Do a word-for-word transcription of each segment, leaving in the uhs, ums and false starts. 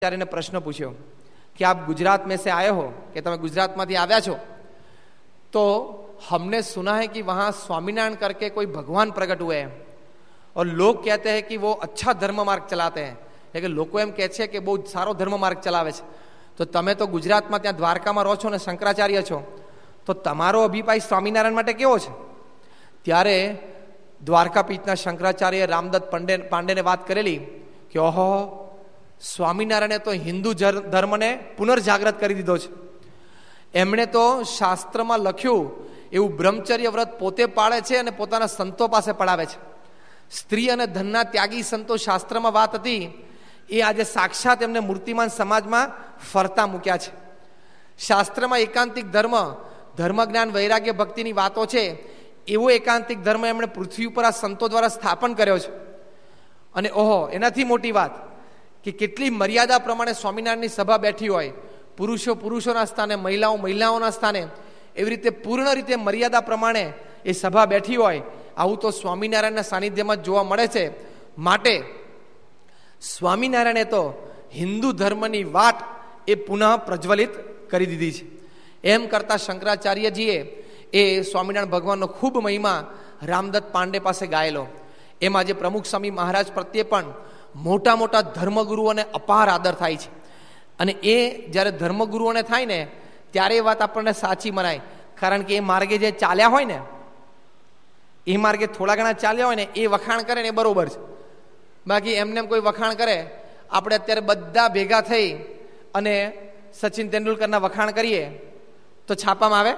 ने प्रश्न पूछो कि आप गुजरात में से आए हो, कि તમે ગુજરાતમાંથી આવ્યા છો, तो हमने सुना है कि वहां स्वामीनारायण करके कोई भगवान प्रकट हुए हैं और लोग कहते हैं कि वो अच्छा धर्म मार्ग चलाते हैं, लेकिन લોકો એમ કહે છે કે બહુ સારો ધર્મ માર્ગ ચલાવે છે. તો તમે તો ગુજરાતમાં ત્યાં દ્વારકામાં રહો છો ને શંકરાચાર્ય છો, તો તમારો અભિપ્રાય સ્વામિનારાયણ માટે કેવો છે? ત્યારે દ્વારકાપીઠના શંકરાચાર્ય રામદત્ત પાંડે પાંડેને વાત કરેલી કે ઓહો, સ્વામિનારાયણે તો હિન્દુ ધર્મને પુનર્જાગ્રત કરી દીધો છે. એમણે તો શાસ્ત્રમાં લખ્યું એવું બ્રહ્મચર્ય વ્રત પોતે પાળે છે અને પોતાના સંતો પાસે પડાવે છે. સ્ત્રી અને ધનના ત્યાગી સંતો શાસ્ત્રમાં વાત હતી એ આજે સાક્ષાત એમને મૂર્તિમાન સમાજમાં ફરતા મૂક્યા છે. શાસ્ત્રમાં એકાંતિક ધર્મ, ધર્મ જ્ઞાન વૈરાગ્ય ભક્તિની વાતો છે, એવો એકાંતિક ધર્મ એમણે પૃથ્વી ઉપર આ સંતો દ્વારા સ્થાપન કર્યો છે. અને ઓહો, એનાથી મોટી વાત કે કેટલી મર્યાદા પ્રમાણે સ્વામિનારાયણની સભા બેઠી હોય, પુરુષો પુરુષોના સ્થાને, મહિલાઓ મહિલાઓના સ્થાને, એવી રીતે પૂર્ણ રીતે મર્યાદા પ્રમાણે એ સભા બેઠી હોય. આવું તો સ્વામિનારાયણના સાનિધ્યમાં જોવા મળે છે. માટે સ્વામિનારાયણે તો હિન્દુ ધર્મની વાટ એ પુનઃ પ્રજ્વલિત કરી દીધી છે. એમ કરતા શંકરાચાર્યજીએ એ સ્વામિનારાયણ ભગવાનનો ખૂબ મહિમા રામદત્ત પાંડે પાસે ગાયેલો. એમાં જે પ્રમુખ સ્વામી મહારાજ પ્રત્યે પણ મોટા મોટા ધર્મગુરુઓને અપાર આદર થાય છે. અને એ જ્યારે ધર્મગુરુઓને થાય ને ત્યારે એ વાત આપણને સાચી મનાય, કારણ કે એ માર્ગે જે ચાલ્યા હોય ને, એ માર્ગે થોડા ઘણા ચાલ્યા હોય ને, એ વખાણ કરે ને એ બરોબર છે. બાકી એમને કોઈ વખાણ કરે, આપણે અત્યારે બધા ભેગા થઈ અને સચિન તેંડુલકરના વખાણ કરીએ તો છાપામાં આવે.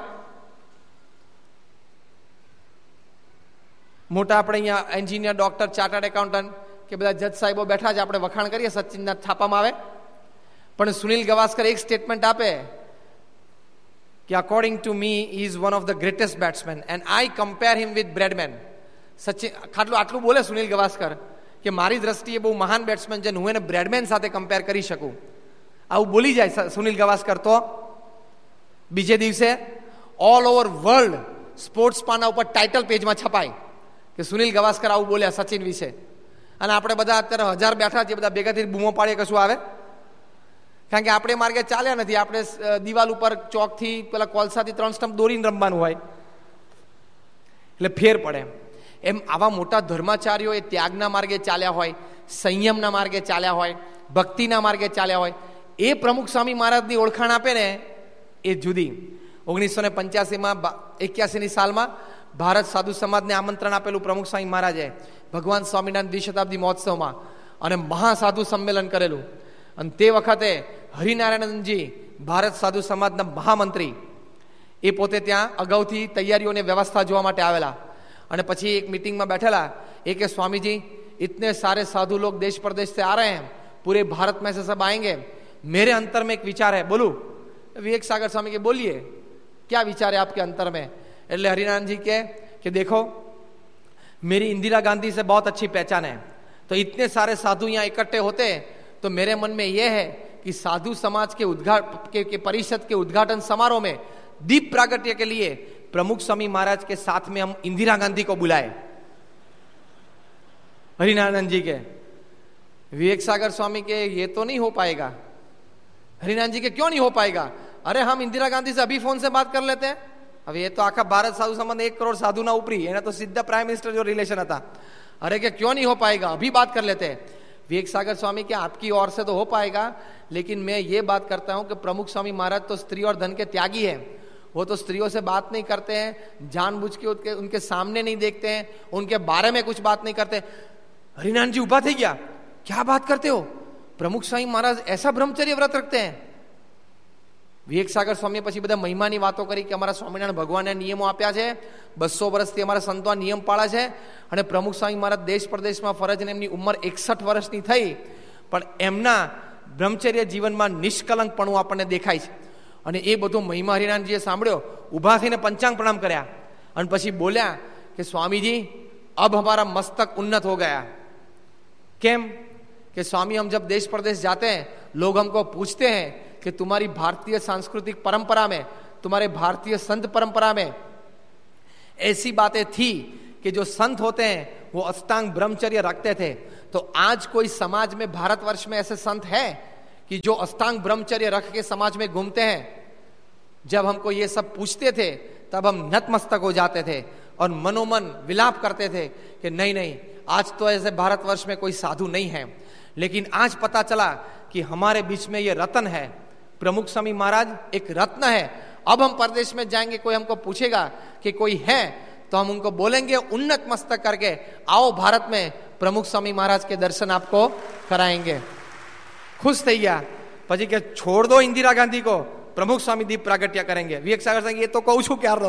મોટા આપણે અહીંયા એન્જિનિયર, ડોક્ટર, ચાર્ટર્ડ એકાઉન્ટન્ટ કે બધા જજ સાહેબો બેઠા છે, આપણે વખાણ કરીએ, સચિનના છાપામાં આવે. પણ સુનિલ ગાવસ્કર એક સ્ટેટમેન્ટ આપે કે according to me is one of the greatest batsman and I compare him with Bradman. Sachin ખાટલું આટલું બોલે સુનિલ ગાવસ્કર કે મારી દ્રષ્ટિએ બહુ મહાન બેટ્સમેન છે, હું એને બ્રેડમેન સાથે કમ્પેર કરી શકું. આવું બોલી જાય સુનિલ ગાવસ્કર, તો બીજે દિવસે ઓલ ઓવર વર્લ્ડ સ્પોર્ટ્સ પાના ઉપર ટાઇટલ પેજમાં છપાય કે સુનિલ ગાવસ્કર આવું બોલ્યા સચિન વિશે. અને આપણે બધા અત્યારે હજાર બેઠા છીએ, બધા ભેગા થઈને બૂમો પાડીએ, કશું આવે? કારણ કે આપણે માર્ગે ચાલ્યા નથી. આપણે દિવાલ ઉપર ચોકથી પેલા કોલસાથી ત્રણ સ્ટમ્પ દોરીને રમવાનું હોય, એટલે ફેર પડે. એમ આવા મોટા ધર્માચાર્યો એ ત્યાગના માર્ગે ચાલ્યા હોય, સંયમના માર્ગે ચાલ્યા હોય, ભક્તિના માર્ગે ચાલ્યા હોય. એ પ્રમુખ સ્વામી મહારાજની ઓળખાણ આપે ને એ જુદી. ઓગણીસો ને પંચ્યાસીમાં એક્યાસીની સાલમાં ભારત સાધુ સમાજને આમંત્રણ આપેલું પ્રમુખ સ્વામી મહારાજે ભગવાન સ્વામિનારાયણ દ્વિશતાબ્દી મહોત્સવમાં, અને મહાસાધુ સંમેલન કરેલું. અને તે વખતે હરિનારાયણજી ભારત સાધુ સમાજના મહામંત્રી એ પોતે ત્યાં અગાઉથી તૈયારીઓની વ્યવસ્થા જોવા માટે આવેલા. અને પછી એક મીટિંગમાં બેઠેલા. એ કે સ્વામીજી, इतने सारे साधु लोग देश प्रदेश से आ रहे हैं, पूरे भारत में से सब आएंगे, मेरे अंतर में एक विचार है, बोलूं? विवेक सागर स्वामी के बोलिए, क्या विचार है आपके अंतर में? એટલે હરિનારાયણ जी के कि देखो, मेरी इंदिरा गांधी से बहुत अच्छी पहचान है, तो इतने सारे साधु यहाँ इकट्ठे होते तो मेरे मन में यह है कि साधु समाज के उद्घाटन के, के परिषद के उद्घाटन समारोह में दीप प्रागट्य के लिए प्रमुख स्वामी महाराज के साथ में हम इंदिरा गांधी को बुलाए. हरिनारायण जी के विवेक सागर स्वामी के ये तो नहीं हो पाएगा. हरिनारायण जी के क्यों नहीं हो पाएगा? अरे हम इंदिरा गांधी से अभी फोन से बात कर लेते हैं. अब ये तो आखा भारत साधु संबंध एक करोड़ साधु ना ऊपरी है ना, तो सीधा प्राइम मिनिस्टर जो रिलेशन था. अरे क्या क्यों नहीं हो पाएगा, अभी बात कर लेते हैं. विवेक सागर स्वामी क्या आपकी ओर से तो हो पाएगा, लेकिन मैं ये बात करता हूं कि प्रमुख स्वामी महाराज तो स्त्री और धन के त्यागी है. वो तो स्त्रियों से बात नहीं करते हैं, जानबूझ के उनके, उनके सामने नहीं देखते हैं, उनके बारे में कुछ बात नहीं करते. हरिनारायण जी उभा થઈ ગયા, क्या बात करते हो? प्रमुख स्वामी महाराज ऐसा ब्रह्मचर्य व्रत रखते हैं? વિવેક સાગર સ્વામીએ પછી બધા મહિમાની વાતો કરી કે અમારા સ્વામિનારાયણ ભગવાને નિયમો આપ્યા છે, બસો વર્ષથી અમારા સંતો આ નિયમ પાળે છે. અને પ્રમુખ સ્વામી મહારાજ દેશ પ્રદેશમાં ફરજને એમની ઉંમર એકસઠ વર્ષની થઈ, પણ એમના બ્રહ્મચર્ય જીવનમાં નિષ્કલંકપણું આપણને દેખાય છે. અને એ બધો મહિમા હરિનારાયણજીએ સાંભળ્યો, ઊભા થઈને પંચાંગ પ્રણામ કર્યા અને પછી બોલ્યા કે સ્વામીજી, अब हमारा मस्तक उन्नत हो गया. કેમ કે स्वामी, हम जब देश प्रदेश जाते हैं, लोग हमको पूछते हैं कि तुम्हारी भारतीय सांस्कृतिक परंपरा में, तुम्हारे भारतीय संत परंपरा में ऐसी बातें थी कि जो संत होते हैं वो अष्टांग ब्रह्मचर्य रखते थे. तो आज कोई समाज में, भारतवर्ष में ऐसे संत है कि जो अष्टांग ब्रह्मचर्य रख के समाज में घूमते हैं, जब हमको ये सब पूछते थे तब हम नतमस्तक हो जाते थे और मनोमन विलाप करते थे कि नहीं नहीं, आज तो ऐसे भारतवर्ष में कोई साधु नहीं है। लेकिन आज पता चला कि हमारे बीच में ये रत्न है, प्रमुख स्वामी महाराज एक रत्न है। अब हम परदेश में जाएंगे, कोई हमको पूछेगा कि कोई है, तो हम उनको बोलेंगे उन्नत मस्तक करके, आओ भारत में प्रमुख स्वामी महाराज के दर्शन आपको कराएंगे। खुश થઈ ગયા। પછી કે છોડ દો इंदिरा गांधी को, प्रमुख स्वामी दीप प्रागट्य करेंगे। विवेक सागर साहब ये तो कहूं છું ક્યારનો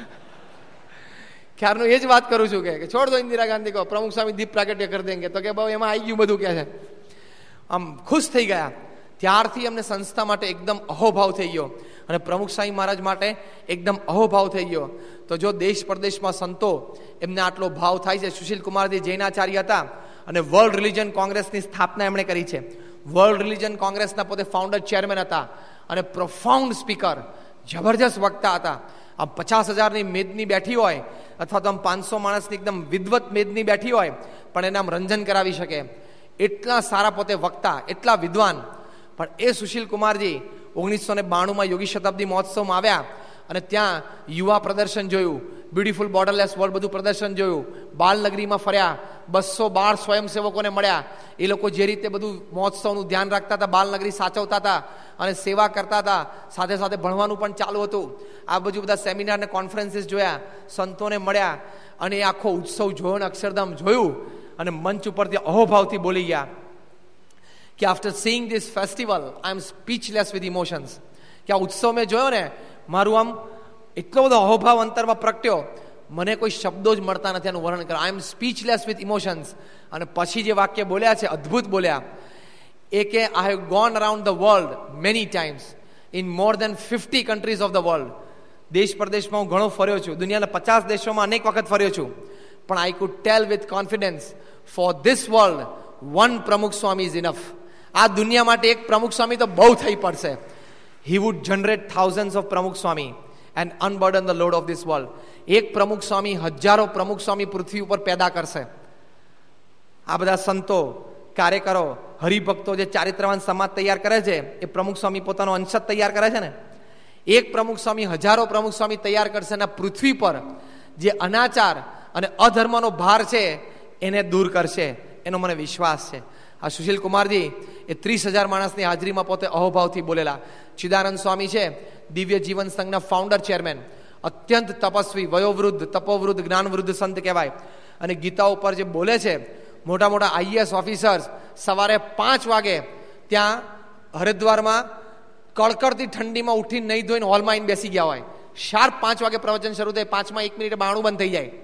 ક્યારનો એ જ વાત કરું છું કે છોડ દો इंदिरा गांधी को, प्रमुख स्वामी दीप प्रागट्य कर देंगे। तो કે ભાઈ એમાં આવી ગયું બધું કે છે। આમ ખુશ થઈ ગયા। ત્યારથી અમને સંસ્થા માટે એકદમ અહોભાવ થઈ ગયો અને પ્રમુખ સ્વામી મહારાજ માટે એકદમ અહોભાવ થઈ ગયો। તો જો દેશ પરદેશમાં સંતો એમને આટલો ભાવ થાય છે। સુશીલ કુમારજી જૈનાચાર્ય હતા અને વર્લ્ડ રિલિજન કોંગ્રેસની સ્થાપના એમણે કરી છે। વર્લ્ડ રિલિજન કોંગ્રેસના પોતે ફાઉન્ડર ચેરમેન હતા અને પ્રોફાઉન્ડ સ્પીકર, જબરજસ્ત વક્તા હતા। આમ પચાસ હજારની મેદની બેઠી હોય અથવા તો આમ પાંચસો માણસની એકદમ વિદવત મેદની બેઠી હોય પણ એને આમ રંજન કરાવી શકે, એટલા સારા પોતે વક્તા, એટલા વિદ્વાન। પણ એ સુશીલ કુમારજી ઓગણીસો ને બાણુંમાં યોગી શતાબ્દી મહોત્સવમાં આવ્યા અને ત્યાં યુવા પ્રદર્શન જોયું, બ્યુટીફુલ બોર્ડરલેસ વર્લ્ડ બધું પ્રદર્શન જોયું, બાલનગરીમાં ફર્યા, બસો બાર સ્વયંસેવકોને મળ્યા। એ લોકો જે રીતે બધું મહોત્સવનું ધ્યાન રાખતા હતા, બાલનગરી સાચવતા હતા અને સેવા કરતા હતા, સાથે સાથે ભણવાનું પણ ચાલુ હતું। આ બધું બધા સેમિનાર ને કોન્ફરન્સીસ જોયા, સંતોને મળ્યા અને એ આખો ઉત્સવ જોયો ને અક્ષરધામ જોયું અને મંચ ઉપરથી અહોભાવથી બોલી ગયા કે after seeing this festival I M speechless with emotions. કે આ ઉત્સવ મેં જોયો ને, મારું આમ એટલો બધો અહોભાવ અંતરમાં પ્રગટ્યો, મને કોઈ શબ્દો જ મળતા નથી એનું વર્ણન કરવા। આઈ એમ સ્પીચલેસ વિથ ઇમોશન્સ। અને પછી જે વાક્ય બોલ્યા છે, અદ્ભુત બોલ્યા એ કે I have gone around the world many times in more then fifty countries of the world. દેશ પ્રદેશમાં હું ઘણો ફર્યો છું, દુનિયાના પચાસ દેશોમાં અનેક વખત ફર્યો છું, પણ I could tail with confidence for this world one પ્રમુખ સ્વામી ઇઝ ઇનફ। આ દુનિયા માટે એક પ્રમુખ સ્વામી તો બહુ થઈ પડશે। He would generate thousands of પ્રમુખ સ્વામી and અનબર્ડન the load of this world. એક પ્રમુખ સ્વામી હજારો પ્રમુખ સ્વામી પૃથ્વી ઉપર પેદા કરશે। આ બધા સંતો, કાર્યકરો, હરિભક્તો જે ચારિત્રવાન સમાજ તૈયાર કરે છે, એ પ્રમુખ સ્વામી પોતાનો અંશ તૈયાર કરે છે ને। એક પ્રમુખ સ્વામી હજારો પ્રમુખ સ્વામી તૈયાર કરશે અને પૃથ્વી પર જે અનાચાર અને અધર્મનો ભાર છે એને દૂર કરશે, એનો મને વિશ્વાસ છે। આ સુશીલ કુમારજી એ ત્રીસ હજાર માણસની હાજરીમાં પોતે અહોભાવથી બોલેલા। ચિદાનંદ સ્વામી છે, દિવ્ય જીવન સંઘના ફાઉન્ડર ચેરમેન, અત્યંત તપસ્વી, વયોવૃદ્ધ, તપોવૃદ્ધ, જ્ઞાનવૃદ્ધ સંત કહેવાય અને ગીતા ઉપર જે બોલે છે, મોટા મોટા આઈએએસ ઓફિસર્સ સવારે પાંચ વાગે ત્યાં હરિદ્વારમાં કડકડતી ઠંડીમાં ઉઠીને નહીં ધોઈને હોલમાં આવીને બેસી ગયા હોય। શાર્પ પાંચ વાગે પ્રવચન શરૂ થાય, પાંચમાં એક મિનિટે બાણું બંધ થઈ જાય।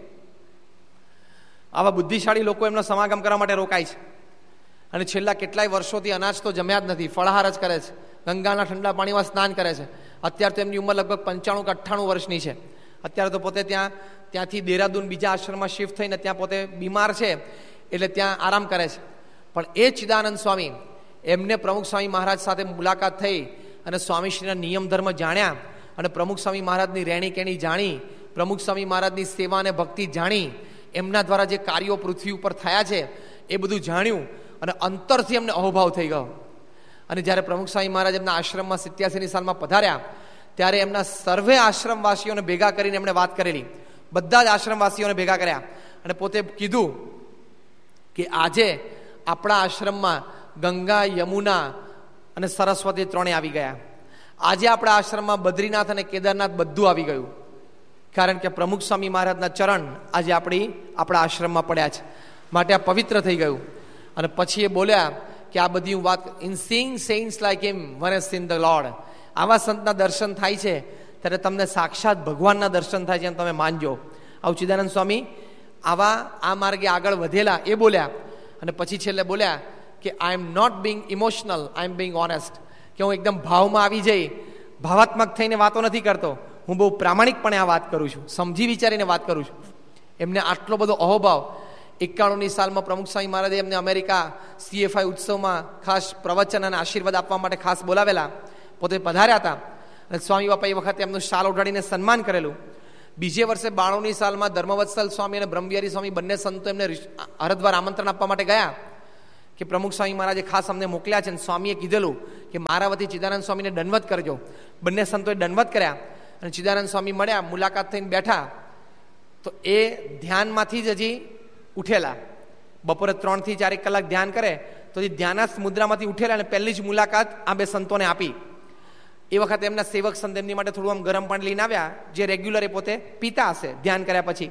આવા બુદ્ધિશાળી લોકો એમનો સમાગમ કરવા માટે રોકાય છે અને છેલ્લા કેટલાય વર્ષોથી અનાજ તો જમ્યા જ નથી, ફળાહાર જ કરે છે, ગંગાના ઠંડા પાણીમાં સ્નાન કરે છે। અત્યારે તો એમની ઉંમર લગભગ પંચાણું કે અઠ્ઠાણું વર્ષની છે। અત્યારે તો પોતે ત્યાં ત્યાંથી દેહરાદૂન બીજા આશ્રમમાં શિફ્ટ થઈને ત્યાં પોતે બીમાર છે એટલે ત્યાં આરામ કરે છે। પણ એ ચિદાનંદ સ્વામી, એમને પ્રમુખ સ્વામી મહારાજ સાથે મુલાકાત થઈ અને સ્વામીશ્રીના નિયમ ધર્મ જાણ્યા અને પ્રમુખ સ્વામી મહારાજની રહેણી કેણી જાણી, પ્રમુખ સ્વામી મહારાજની સેવા અને ભક્તિ જાણી, એમના દ્વારા જે કાર્યો પૃથ્વી ઉપર થયા છે એ બધું જાણ્યું અને અંતરથી એમને અહોભાવ થઈ ગયો। અને જ્યારે પ્રમુખ સ્વામી મહારાજ એમના આશ્રમમાં સિત્યાસીની સાલમાં પધાર્યા ત્યારે એમના સર્વે આશ્રમવાસીઓને ભેગા કરીને એમણે વાત કરેલી, બધા જ આશ્રમવાસીઓને ભેગા કર્યા અને પોતે કીધું કે આજે આપણા આશ્રમમાં ગંગા, યમુના અને સરસ્વતી ત્રણે આવી ગયા। આજે આપણા આશ્રમમાં બદ્રીનાથ અને કેદારનાથ બધું આવી ગયું, કારણ કે પ્રમુખ સ્વામી મહારાજના ચરણ આજે આપણી આપણા આશ્રમમાં પડ્યા છે, માટે આ પવિત્ર થઈ ગયું। અને પછી એ બોલ્યા કે આ બધી વાત, in સીઇંગ સેઇન્ટ્સ like him one has seen the lord. આવા સંતના દર્શન થાય છે ત્યારે તમને સાક્ષાત ભગવાનના દર્શન થાય છે એમ તમે માનજો। આવું ચિદાનંદ સ્વામી આવા આ માર્ગે આગળ વધેલા એ બોલ્યા અને પછી છેલ્લે બોલ્યા કે આઈ am not being emotional, I M Bing honest. કે હું એકદમ ભાવમાં આવી જઈ, ભાવાત્મક થઈને વાતો નથી કરતો, હું બહુ પ્રામાણિકપણે આ વાત કરું છું, સમજી વિચારીને વાત કરું છું। એમને આટલો બધો અહોભાવ। એકાણુંની સાલમાં પ્રમુખ સ્વામી મહારાજે એમને અમેરિકા સીએફઆઈ ઉત્સવમાં ખાસ પ્રવચન અને આશીર્વાદ આપવા માટે ખાસ બોલાવેલા, પોતે પધાર્યા હતા અને સ્વામી બાપા એ વખતે એમનું શાલ ઓઢાડીને સન્માન કરેલું। બીજે વર્ષે બાણુંની સાલમાં ધર્મવત્સલ સ્વામી અને બ્રહ્મવિહારી સ્વામી બંને સંતો એમને હરિદ્વાર આમંત્રણ આપવા માટે ગયા કે પ્રમુખ સ્વામી મહારાજે ખાસ અમને મોકલ્યા છે અને સ્વામીએ કીધેલું કે મારા વતી ચિદાનંદ સ્વામીને દંડવત કરજો. બંને સંતોએ દંડવત કર્યા અને ચિદાનંદ સ્વામી મળ્યા, મુલાકાત થઈને બેઠા. તો એ ધ્યાનમાંથી જ હજી ઉઠેલા. બપોરે ત્રણ થી ચાર એક કલાક ધ્યાન કરે તો હજી ધ્યાનાસ્થ મુદ્રામાંથી ઉઠેલા અને પહેલી જ મુલાકાત આ બે સંતોને આપી. એ વખતે એમના સેવક સંત એમની માટે થોડું આમ ગરમ પાણી લઈને આવ્યા, જે રેગ્યુલર એ પોતે પીતા હશે. ધ્યાન કર્યા પછી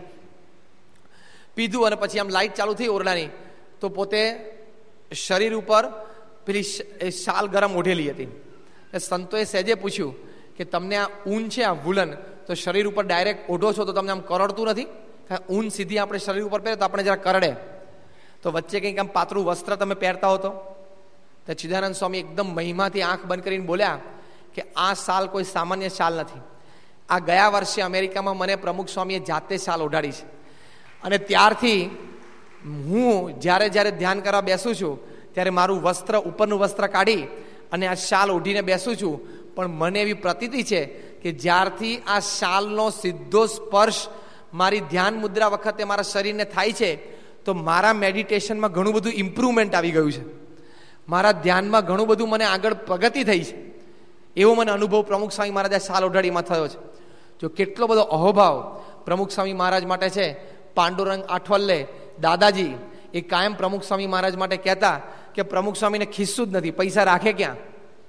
પીધું અને પછી આમ લાઇટ ચાલુ થઈ ઓરડાની, તો પોતે શરીર ઉપર પેલી શાલ ગરમ ઓઢેલી હતી. સંતોએ સહેજે પૂછ્યું કે તમને આ ઊન છે, આ વુલન, તો શરીર ઉપર ડાયરેક્ટ ઓઢો છો તો તમને આમ કરડતું નથી? ઊન સીધી આપણે શરીર ઉપર પહેરે તો આપણે જરા કરડે, તો વચ્ચે કંઈક આમ પાતળું વસ્ત્ર તમે પહેરતા હો તો? ચિદાનંદ સ્વામી એકદમ મહિમાથી આંખ બંધ કરીને બોલ્યા કે આ શાલ કોઈ સામાન્ય શાલ નથી. આ ગયા વર્ષે અમેરિકામાં મને પ્રમુખ સ્વામીએ જાતે શાલ ઓઢાડી છે અને ત્યારથી હું જ્યારે જ્યારે ધ્યાન કરવા બેસું છું ત્યારે મારું વસ્ત્ર, ઉપરનું વસ્ત્ર કાઢી અને આ શાલ ઓઢીને બેસું છું. પણ મને એવી પ્રતીતિ છે કે જ્યારથી આ શાલનો સીધો સ્પર્શ મારી ધ્યાન મુદ્રા વખતે મારા શરીરને થાય છે તો મારા મેડિટેશનમાં ઘણું બધું ઇમ્પ્રુવમેન્ટ આવી ગયું છે. મારા ધ્યાનમાં ઘણું બધું મને આગળ પ્રગતિ થઈ છે. એવો મને અનુભવ પ્રમુખ સ્વામી મહારાજે શાલ ઓઢાડીમાં થયો છે. જો કેટલો બધો અહોભાવ પ્રમુખ સ્વામી મહારાજ માટે છે. પાંડુરંગ આઠવલ્લે દાદાજી એ કાયમ પ્રમુખ સ્વામી મહારાજ માટે કહેતા કે પ્રમુખ સ્વામીને ખિસ્સું જ નથી, પૈસા રાખે ક્યાં?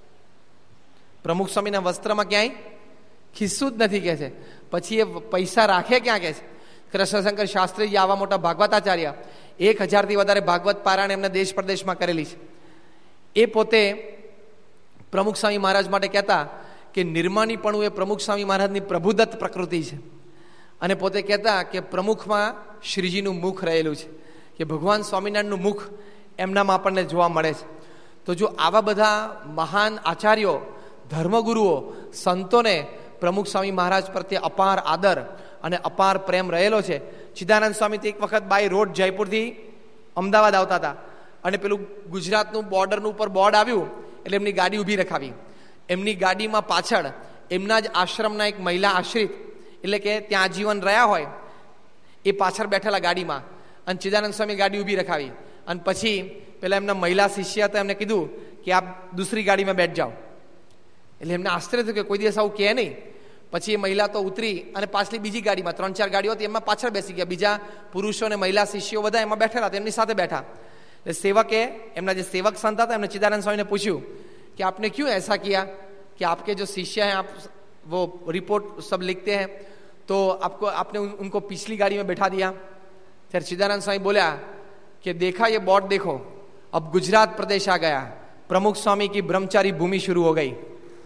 પ્રમુખ સ્વામીના વસ્ત્રમાં ક્યાંય ખિસ્સું જ નથી, કે છે. પછી એ પૈસા રાખે ક્યાં, કે છે. કૃષ્ણશંકર શાસ્ત્રીજી આવા મોટા ભાગવતાચાર્ય, એક હજારથી વધારે ભાગવત પારાયણ એમને દેશ પ્રદેશમાં કરેલી છે. એ પોતે પ્રમુખ સ્વામી મહારાજ માટે કહેતા કે નિર્માણીપણું એ પ્રમુખ સ્વામી મહારાજની પ્રભુદત્ત પ્રકૃતિ છે. અને પોતે કહેતા કે પ્રમુખમાં શ્રીજીનું મુખ રહેલું છે, કે ભગવાન સ્વામિનારાયણનું મુખ એમનામાં આપણને જોવા મળે છે. તો જો આવા બધા મહાન આચાર્યો, ધર્મગુરુઓ, સંતોને પ્રમુખ સ્વામી મહારાજ પ્રત્યે અપાર આદર અને અપાર પ્રેમ રહેલો છે. ચિદાનંદ સ્વામી એક વખત બાય રોડ જયપુરથી અમદાવાદ આવતા હતા અને પેલું ગુજરાતનું બોર્ડરનું ઉપર બોર્ડ આવ્યું એટલે એમની ગાડી ઊભી રખાવી. એમની ગાડીમાં પાછળ એમના જ આશ્રમના એક મહિલા આશ્રિત, એટલે કે ત્યાં આજીવન રહ્યા હોય, એ પાછળ બેઠેલા ગાડીમાં, અને ચિદાનંદ સ્વામી ગાડી ઊભી રખાવી. અને પછી પેલા એમના મહિલા શિષ્ય હતા, એમને કીધું કે આપ દૂસરી ગાડીમાં બેઠ જાઓ. એટલે એમને આશ્ચર્ય થયું કે કોઈ દિવસ આવું કહે નહીં. પછી એ મહિલા તો ઉતરી અને પાછલી બીજી ગાડીમાં, ત્રણ ચાર ગાડીઓ હતી, એમાં પાછળ બેસી ગયા. બીજા પુરુષો અને મહિલા શિષ્યો બધા એમાં બેઠેલા હતા, એમની સાથે બેઠા. એટલે સેવકે, એમના જે સેવક સંત હતા, એમને ચિદાનંદ સ્વામીને પૂછ્યું कि आपने क्यों ऐसा किया कि आपके जो शिष्य हैं, आप वो रिपोर्ट सब लिखते हैं, तो आपको आपने उन, उनको पिछली गाड़ी में बैठा दिया. फिर चिदानंद स्वामी बोला कि देखा ये बोर्ड देखो, अब गुजरात प्रदेश आ गया, प्रमुख स्वामी की ब्रह्मचारी भूमि शुरू हो गई.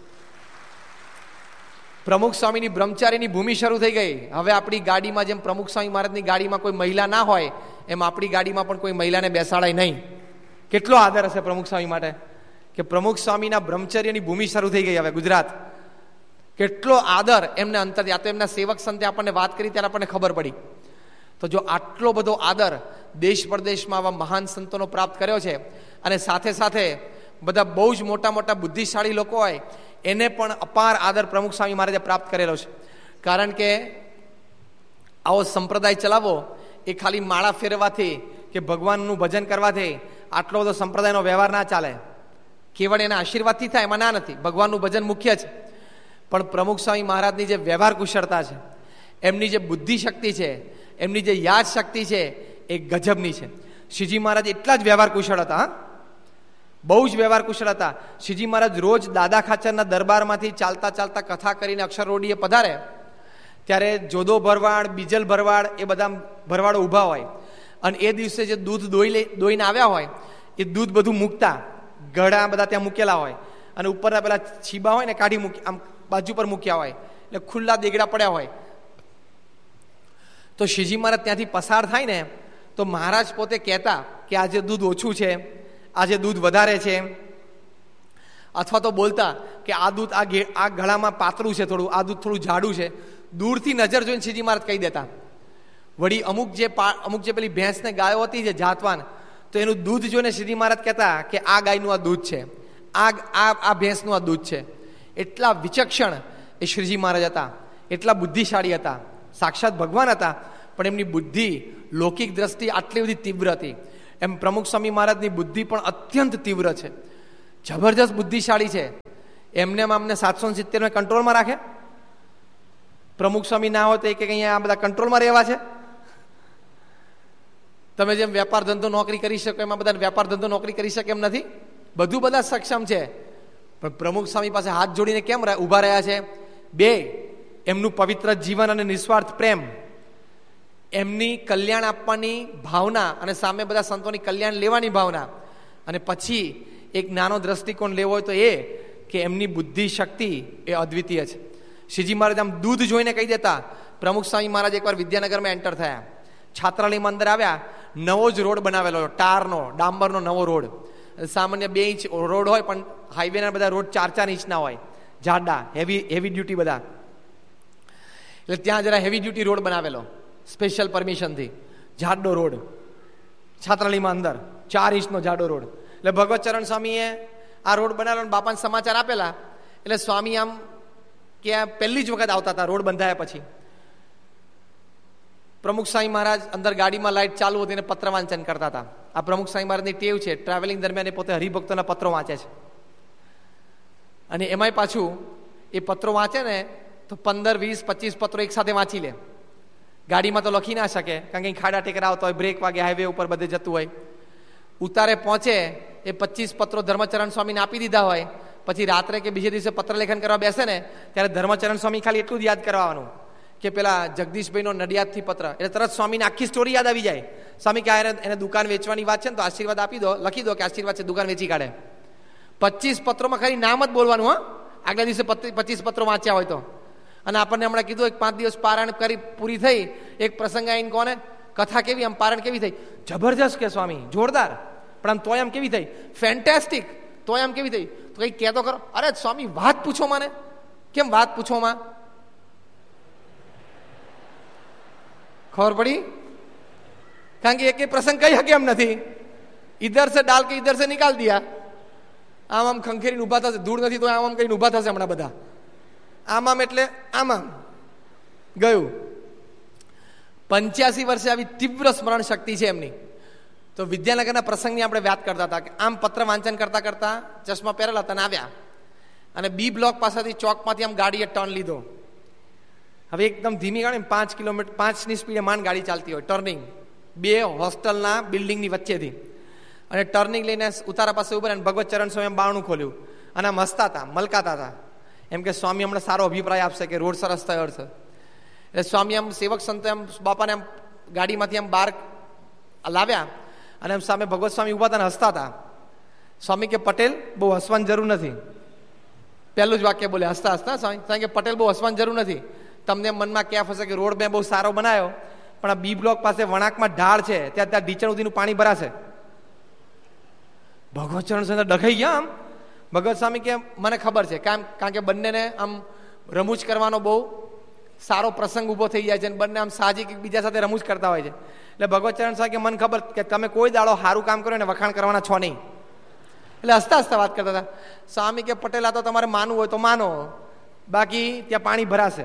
પ્રમુખ સ્વામીની બ્રહ્મચારીની ભૂમિ શરૂ થઈ ગઈ. હવે આપણી ગાડીમાં જેમ પ્રમુખ સ્વામી મહારાજની ગાડીમાં કોઈ મહિલા ના હોય, એમ આપણી ગાડીમાં પણ કોઈ મહિલાને બેસાડાય નહીં. કેટલો આદર હશે પ્રમુખ સ્વામી માટે કે પ્રમુખ સ્વામીના બ્રહ્મચર્યની ભૂમિ શરૂ થઈ ગઈ હવે ગુજરાત. કેટલો આદર એમને અંતર. આ તો એમના સેવક સંતે આપણને વાત કરી ત્યારે આપણને ખબર પડી. તો જો આટલો બધો આદર દેશ પરદેશમાં આવા મહાન સંતોનો પ્રાપ્ત કર્યો છે, અને સાથે સાથે બધા બહુ જ મોટા મોટા બુદ્ધિશાળી લોકો હોય એને પણ અપાર આદર પ્રમુખ સ્વામી મહારાજે પ્રાપ્ત કરેલો છે. કારણ કે આવો સંપ્રદાય ચલાવવો એ ખાલી માળા ફેરવાથી કે ભગવાનનું ભજન કરવાથી આટલો બધો સંપ્રદાયનો વ્યવહાર ના ચાલે. કેવળ એના આશીર્વાદથી થાય એમાં ના નથી, ભગવાનનું ભજન મુખ્ય છે. પણ પ્રમુખ સ્વામી મહારાજની જે વ્યવહાર કુશળતા છે, એમની જે બુદ્ધિ શક્તિ છે, એમની જે યાદ શક્તિ છે, એ ગજબની છે. શ્રીજી મહારાજ એટલા જ વ્યવહાર કુશળ હતા, બહુ જ વ્યવહાર કુશળ હતા. શ્રીજી મહારાજ રોજ દાદા ખાચરના દરબારમાંથી ચાલતા ચાલતા કથા કરીને અક્ષરરોડીએ પધારે ત્યારે જોદો ભરવાડ, બીજલ ભરવાડ, એ બધા ભરવાડો ઊભા હોય, અને એ દિવસે જે દૂધ દોઈ દોઈને આવ્યા હોય એ દૂધ બધું મૂકતા, ગળા બધા ત્યાં મૂકેલા હોય, અને ઉપરના પેલા છીબા હોય ને કાઢી મૂકી આમ બાજુ પર મૂક્યા હોય, એટલે ખુલ્લા દેગડા પડ્યા હોય. તો શ્રીજી મહારાજ ત્યાંથી પસાર થાય ને તો મહારાજ પોતે કહેતા કે આજે દૂધ ઓછું છે, આજે દૂધ વધારે છે, અથવા તો બોલતા કે આ દૂધ આ આ ગળામાં પાતળું છે, થોડું આ દૂધ થોડું જાડું છે. દૂરથી નજર જોઈને શ્રીજી મહારાજ કહી દેતા. વળી અમુક જે અમુક જે પેલી ભેંસને ગાયો હતી જે જાતવાન, તો એનું દૂધ જોઈને શ્રીજી મહારાજ કહેતા કે આ ગાયનું આ દૂધ છે, આ આ ભેંસનું આ દૂધ છે. એટલા વિચક્ષણ એ શ્રીજી મહારાજ હતા, એટલા બુદ્ધિશાળી હતા, સાક્ષાત ભગવાન હતા, પણ એમની બુદ્ધિ લૌકિક દ્રષ્ટિ આટલી બધી તીવ્ર હતી. એમ પ્રમુખ સ્વામી મહારાજની બુદ્ધિ પણ અત્યંત તીવ્ર છે, જબરજસ્ત બુદ્ધિશાળી છે. એમને અમને સાતસો સિત્તેર કંટ્રોલમાં રાખે. પ્રમુખ સ્વામી ના હોય તો એ કે અહીંયા આ બધા કંટ્રોલમાં રહેવા છે. તમે જેમ વેપાર ધંધો નોકરી કરી શકો એમાં બધા વેપાર ધંધો નોકરી કરી શકે એમ નથી. બધું બધા સક્ષમ છે, પણ પ્રમુખ સ્વામી પાસે હાથ જોડીને કેમ ઉભા રહ્યા છે? બે, એમનું પવિત્ર જીવન અને નિસ્વાર્થ પ્રેમ, એમની કલ્યાણ આપવાની ભાવના અને સામે બધા સંતોની કલ્યાણ લેવાની ભાવના, અને પછી એક નાનો દ્રષ્ટિકોણ લેવો હોય તો એ કે એમની બુદ્ધિ શક્તિ એ અદ્વિતીય છે. શ્રીજી મહારાજ આમ દૂધ જોઈને કહી દેતા. પ્રમુખ સ્વામી મહારાજ એકવાર વિદ્યાનગરમાં એન્ટર થયા, છાત્રાલયમાં અંદર આવ્યા, નવો જ રોડ બનાવેલો, ટારનો ડાંબરનો નવો રોડ. સામાન્ય બે ઇંચ રોડ હોય, પણ હાઈવેના બધા રોડ ચાર ચાર ઇંચના હોય, જાડા, હેવી હેવી ડ્યુટી બધા. એટલે ત્યાં જરા હેવી ડ્યુટી રોડ બનાવેલો સ્પેશિયલ પરમિશનથી, જાડો રોડ, છાત્રાલયમાં અંદર ચાર ઇંચનો જાડો રોડ. એટલે ભગવત ચરણ સ્વામીએ આ રોડ બનાવેલો, બાપાને સમાચાર આપેલા. એટલે સ્વામી આમ કે પહેલી જ વખત આવતા હતા રોડ બંધાયા પછી. પ્રમુખ સ્વામી મહારાજ અંદર ગાડીમાં લાઈટ ચાલુ હતી અને પત્ર વાંચન કરતા હતા. આ પ્રમુખ સ્વામી મહારાજની ટેવ છે, ટ્રાવેલિંગ દરમિયાન એ પોતે હરિભક્તોના પત્રો વાંચે છે. અને એમાંય પાછું એ પત્રો વાંચે ને તો પંદર વીસ પચીસ પત્રો એક સાથે વાંચી લે. ગાડીમાં તો લખી ના શકે, કારણ કે ખાડા ટેકરા આવતા હોય, બ્રેક વાગે, હાઈવે ઉપર બધે જતું હોય. ઉતારે પહોંચે એ પચીસ પત્રો ધર્મચરણ સ્વામીને આપી દીધા હોય, પછી રાત્રે કે બીજે દિવસે પત્ર લેખન કરવા બેસે ને ત્યારે ધર્મચરણ સ્વામી ખાલી એટલું જ યાદ કરવાનું કે પેલા જગદીશભાઈનો નડિયાદથી પત્ર, એટલે તરત સ્વામીને આખી સ્ટોરી યાદ આવી જાય. સ્વામી કે એને દુકાન વેચવાની વાત છે ને તો આશીર્વાદ આપી દો, લખી દો કે આશીર્વાદ છે, દુકાન વેચી કાઢે. પચીસ પત્રોમાં ખાલી નામ જ બોલવાનું. હા, આગલા દિવસે પચીસ પત્રો વાંચ્યા હોય તો. અને આપણને હમણાં કીધું એક પાંચ દિવસ પારાયણ કરી પૂરી થઈ, એક પ્રસંગ આવીને કોને કથા કેવી, આમ પારાયણ કેવી થઈ? જબરજસ્ત કે સ્વામી, જોરદાર. પણ આમ તોય આમ કેવી થઈ? ફેન્ટાસ્ટિક. તોય આમ કેવી થઈ? તો કઈ કહેતો કરો. અરે સ્વામી વાત પૂછો મને. કેમ વાત પૂછો માં? ખબર પડી? કારણ કે એક પ્રસંગ કહી શકે એમ નથી. ઇધર સે ડાલ કે ઇધર સે નિકાલ દિયા. આમ આમ ખંખેરીને ઉભા થશે, ધૂળ નથી તો આમ આમ કહીને ઉભા થશે હમણાં બધા. આમ આમ એટલે આમ આમ ગયું. પંચ્યાસી વર્ષે આવી તીવ્ર સ્મરણ શક્તિ છે એમની. તો વિદ્યાનગરના પ્રસંગની આપણે વાત કરતા હતા કે આમ પત્ર વાંચન કરતા કરતા ચશ્મા પહેરેલા હતા ને આવ્યા, અને બી બ્લોક પાસેથી ચોકમાંથી આમ ગાડીએ ટર્ન લીધો. હવે એકદમ ધીમી ગાડી, પાંચ કિલોમીટર પાંચની સ્પીડે માંડ ગાડી ચાલતી હોય, ટર્નિંગ બે હોસ્ટેલના બિલ્ડિંગની વચ્ચેથી, અને ટર્નિંગ લઈને ઉતારા પાસે ઉભા અને ભગવત ચરણ સ્વામી બારણું ખોલ્યું અને આમ હસતા હતા, મલકાતા હતા, એમ કે સ્વામી હમણાં સારો અભિપ્રાય આપશે કે રોડ સરસ થયો છે. એટલે સ્વામી આમ સેવક સંતો એમ બાપાને આમ ગાડીમાંથી આમ બહાર લાવ્યા અને એમ સામે ભગવત સ્વામી ઉભા હતા ને હસતા હતા. સ્વામી કે પટેલ બહુ હસવાની જરૂર નથી. પહેલું જ વાક્ય બોલે હસતા હસતા સ્વામી. સ્વામી કે પટેલ બહુ હસવાની જરૂર નથી. તમને મનમાં ક્યાં ફસે કે રોડ મેં બહુ સારો બનાવ્યો, પણ આ બી બ્લોક પાસે વણાકમાં ઢાળ છે, ત્યાં ત્યાં ઢીચણ સુધીનું પાણી ભરાશે. ભગવત ચરણ સ્વામી ડખાઈ ગયા. આમ ભગવત સ્વામી કે મને ખબર છે, કામ કારણ કે બંનેને આમ રમૂજ કરવાનો બહુ સારો પ્રસંગ ઉભો થઈ જાય છે અને બંને આમ સાહજિક એકબીજા સાથે રમૂજ કરતા હોય છે. એટલે ભગવત ચરણ સ્વામી કે મને ખબર કે તમે કોઈ દાડો સારું કામ કરો ને વખાણ કરવાના છો નહીં. એટલે હસતા હસતા વાત કરતા હતા. સ્વામી કે પટેલ આ તો તમારે માનવું હોય તો માનો, બાકી ત્યાં પાણી ભરાશે.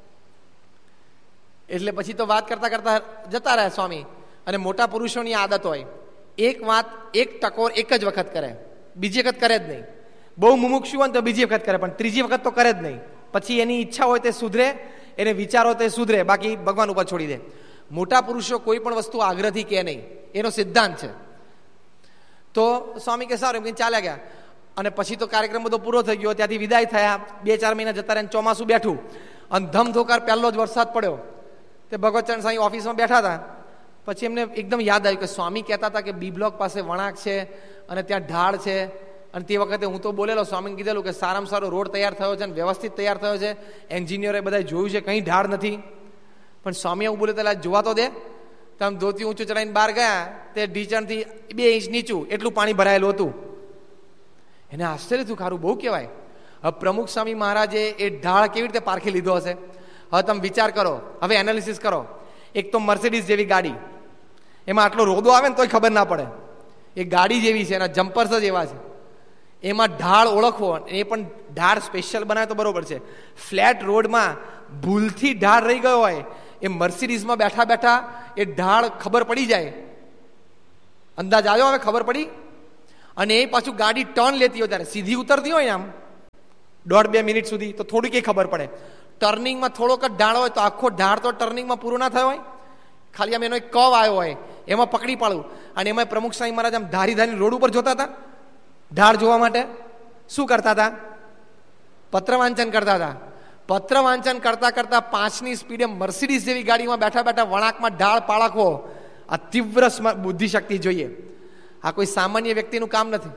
એટલે પછી તો વાત કરતા કરતા જતા રહ્યા સ્વામી. અને મોટા પુરુષોની આદત હોય, એક વાત એક ટકોર એક જ વખત કરે, બીજી વખત કરે જ નહીં. બહુ મુમુક્ષુ હોય ને તો બીજી વખત કરે, પણ ત્રીજી વખત તો કરે જ નહીં. પછી એની ઈચ્છા હોય તે સુધરે, એને વિચારો તે સુધરે, બાકી ભગવાન ઉપર છોડી દે. મોટા પુરુષો કોઈ પણ વસ્તુ આગ્રહથી કે નહીં, એનો સિદ્ધાંત છે. તો સ્વામી કે સારું એમ ચાલ્યા ગયા. અને પછી તો કાર્યક્રમ બધો પૂરો થઈ ગયો, ત્યાંથી વિદાય થયા. બે ચાર મહિના જતા રહ્યા, ચોમાસું બેઠું અને ધમધોકાર પહેલો જ વરસાદ પડ્યો. તે ભગવતચરણ સ્વામી ઓફિસમાં બેઠા હતા. પછી એમને એકદમ યાદ આવ્યું કે સ્વામી કહેતા હતા કે બી બ્લોક પાસે વણાક છે અને ત્યાં ઢાળ છે. અને તે વખતે હું તો બોલેલો, સ્વામીને કીધેલું કે સારામાં સારો રોડ તૈયાર થયો છે અને વ્યવસ્થિત તૈયાર થયો છે, એન્જિનિયરે બધા જોયું છે, કંઈ ઢાળ નથી. પણ સ્વામી એવું બોલે તો જોવા તો દે. તો આમ ધોતી ઊંચું ચડાવીને બહાર ગયા, તે ઢીચણથી બે ઇંચ નીચું એટલું પાણી ભરાયેલું હતું. એને આશ્ચર્ય થયું, ખારું બહુ કહેવાય. હવે પ્રમુખ સ્વામી મહારાજે એ ઢાળ કેવી રીતે પારખી લીધો હશે? હવે તમે વિચાર કરો, હવે એનાલિસિસ કરો. એક તો મર્સિડીઝ જેવી ગાડી, એમાં આટલો રોદો આવે ને તોય ખબર ના પડે. એ ગાડી જેવી છે, એના જમ્પર્સ જ એવા છે. એમાં ઢાળ ઓળખવો, એ પણ ઢાળ સ્પેશિયલ બનાવે તો બરોબર છે. ફ્લેટ રોડમાં ભૂલથી ઢાળ રહી ગયો હોય, એ મર્સિડીઝમાં બેઠા બેઠા એ ઢાળ ખબર પડી જાય અંદાજ આવ્યો? હવે ખબર પડી? અને એ પાછું ગાડી ટર્ન લેતી હોય ત્યારે સીધી ઉતરતી હોય ને આમ દોઢ બે મિનિટ સુધી તો થોડી કઈ ખબર પડે. ટર્નિંગમાં થોડોક જ ઢાળ હોય તો આખો ઢાળ તો ટર્નિંગમાં પૂરો ના થયો હોય, ખાલી આમ એનો એક કવ આવ્યો હોય એમાં પકડી પાડવું. અને એમાં પ્રમુખ સ્વામી મહારાજ આમ ધારી ધારી રોડ ઉપર જોતા હતા ઢાળ જોવા માટે. શું કરતા હતા? પત્ર વાંચન કરતા હતા. પત્ર વાંચન કરતા કરતા પાંચની સ્પીડે મર્સિડીઝ જેવી ગાડીમાં બેઠા બેઠા વળાંકમાં ઢાળ પાળખવો, આ તીવ્ર બુદ્ધિ શક્તિ જોઈએ. આ કોઈ સામાન્ય વ્યક્તિનું કામ નથી.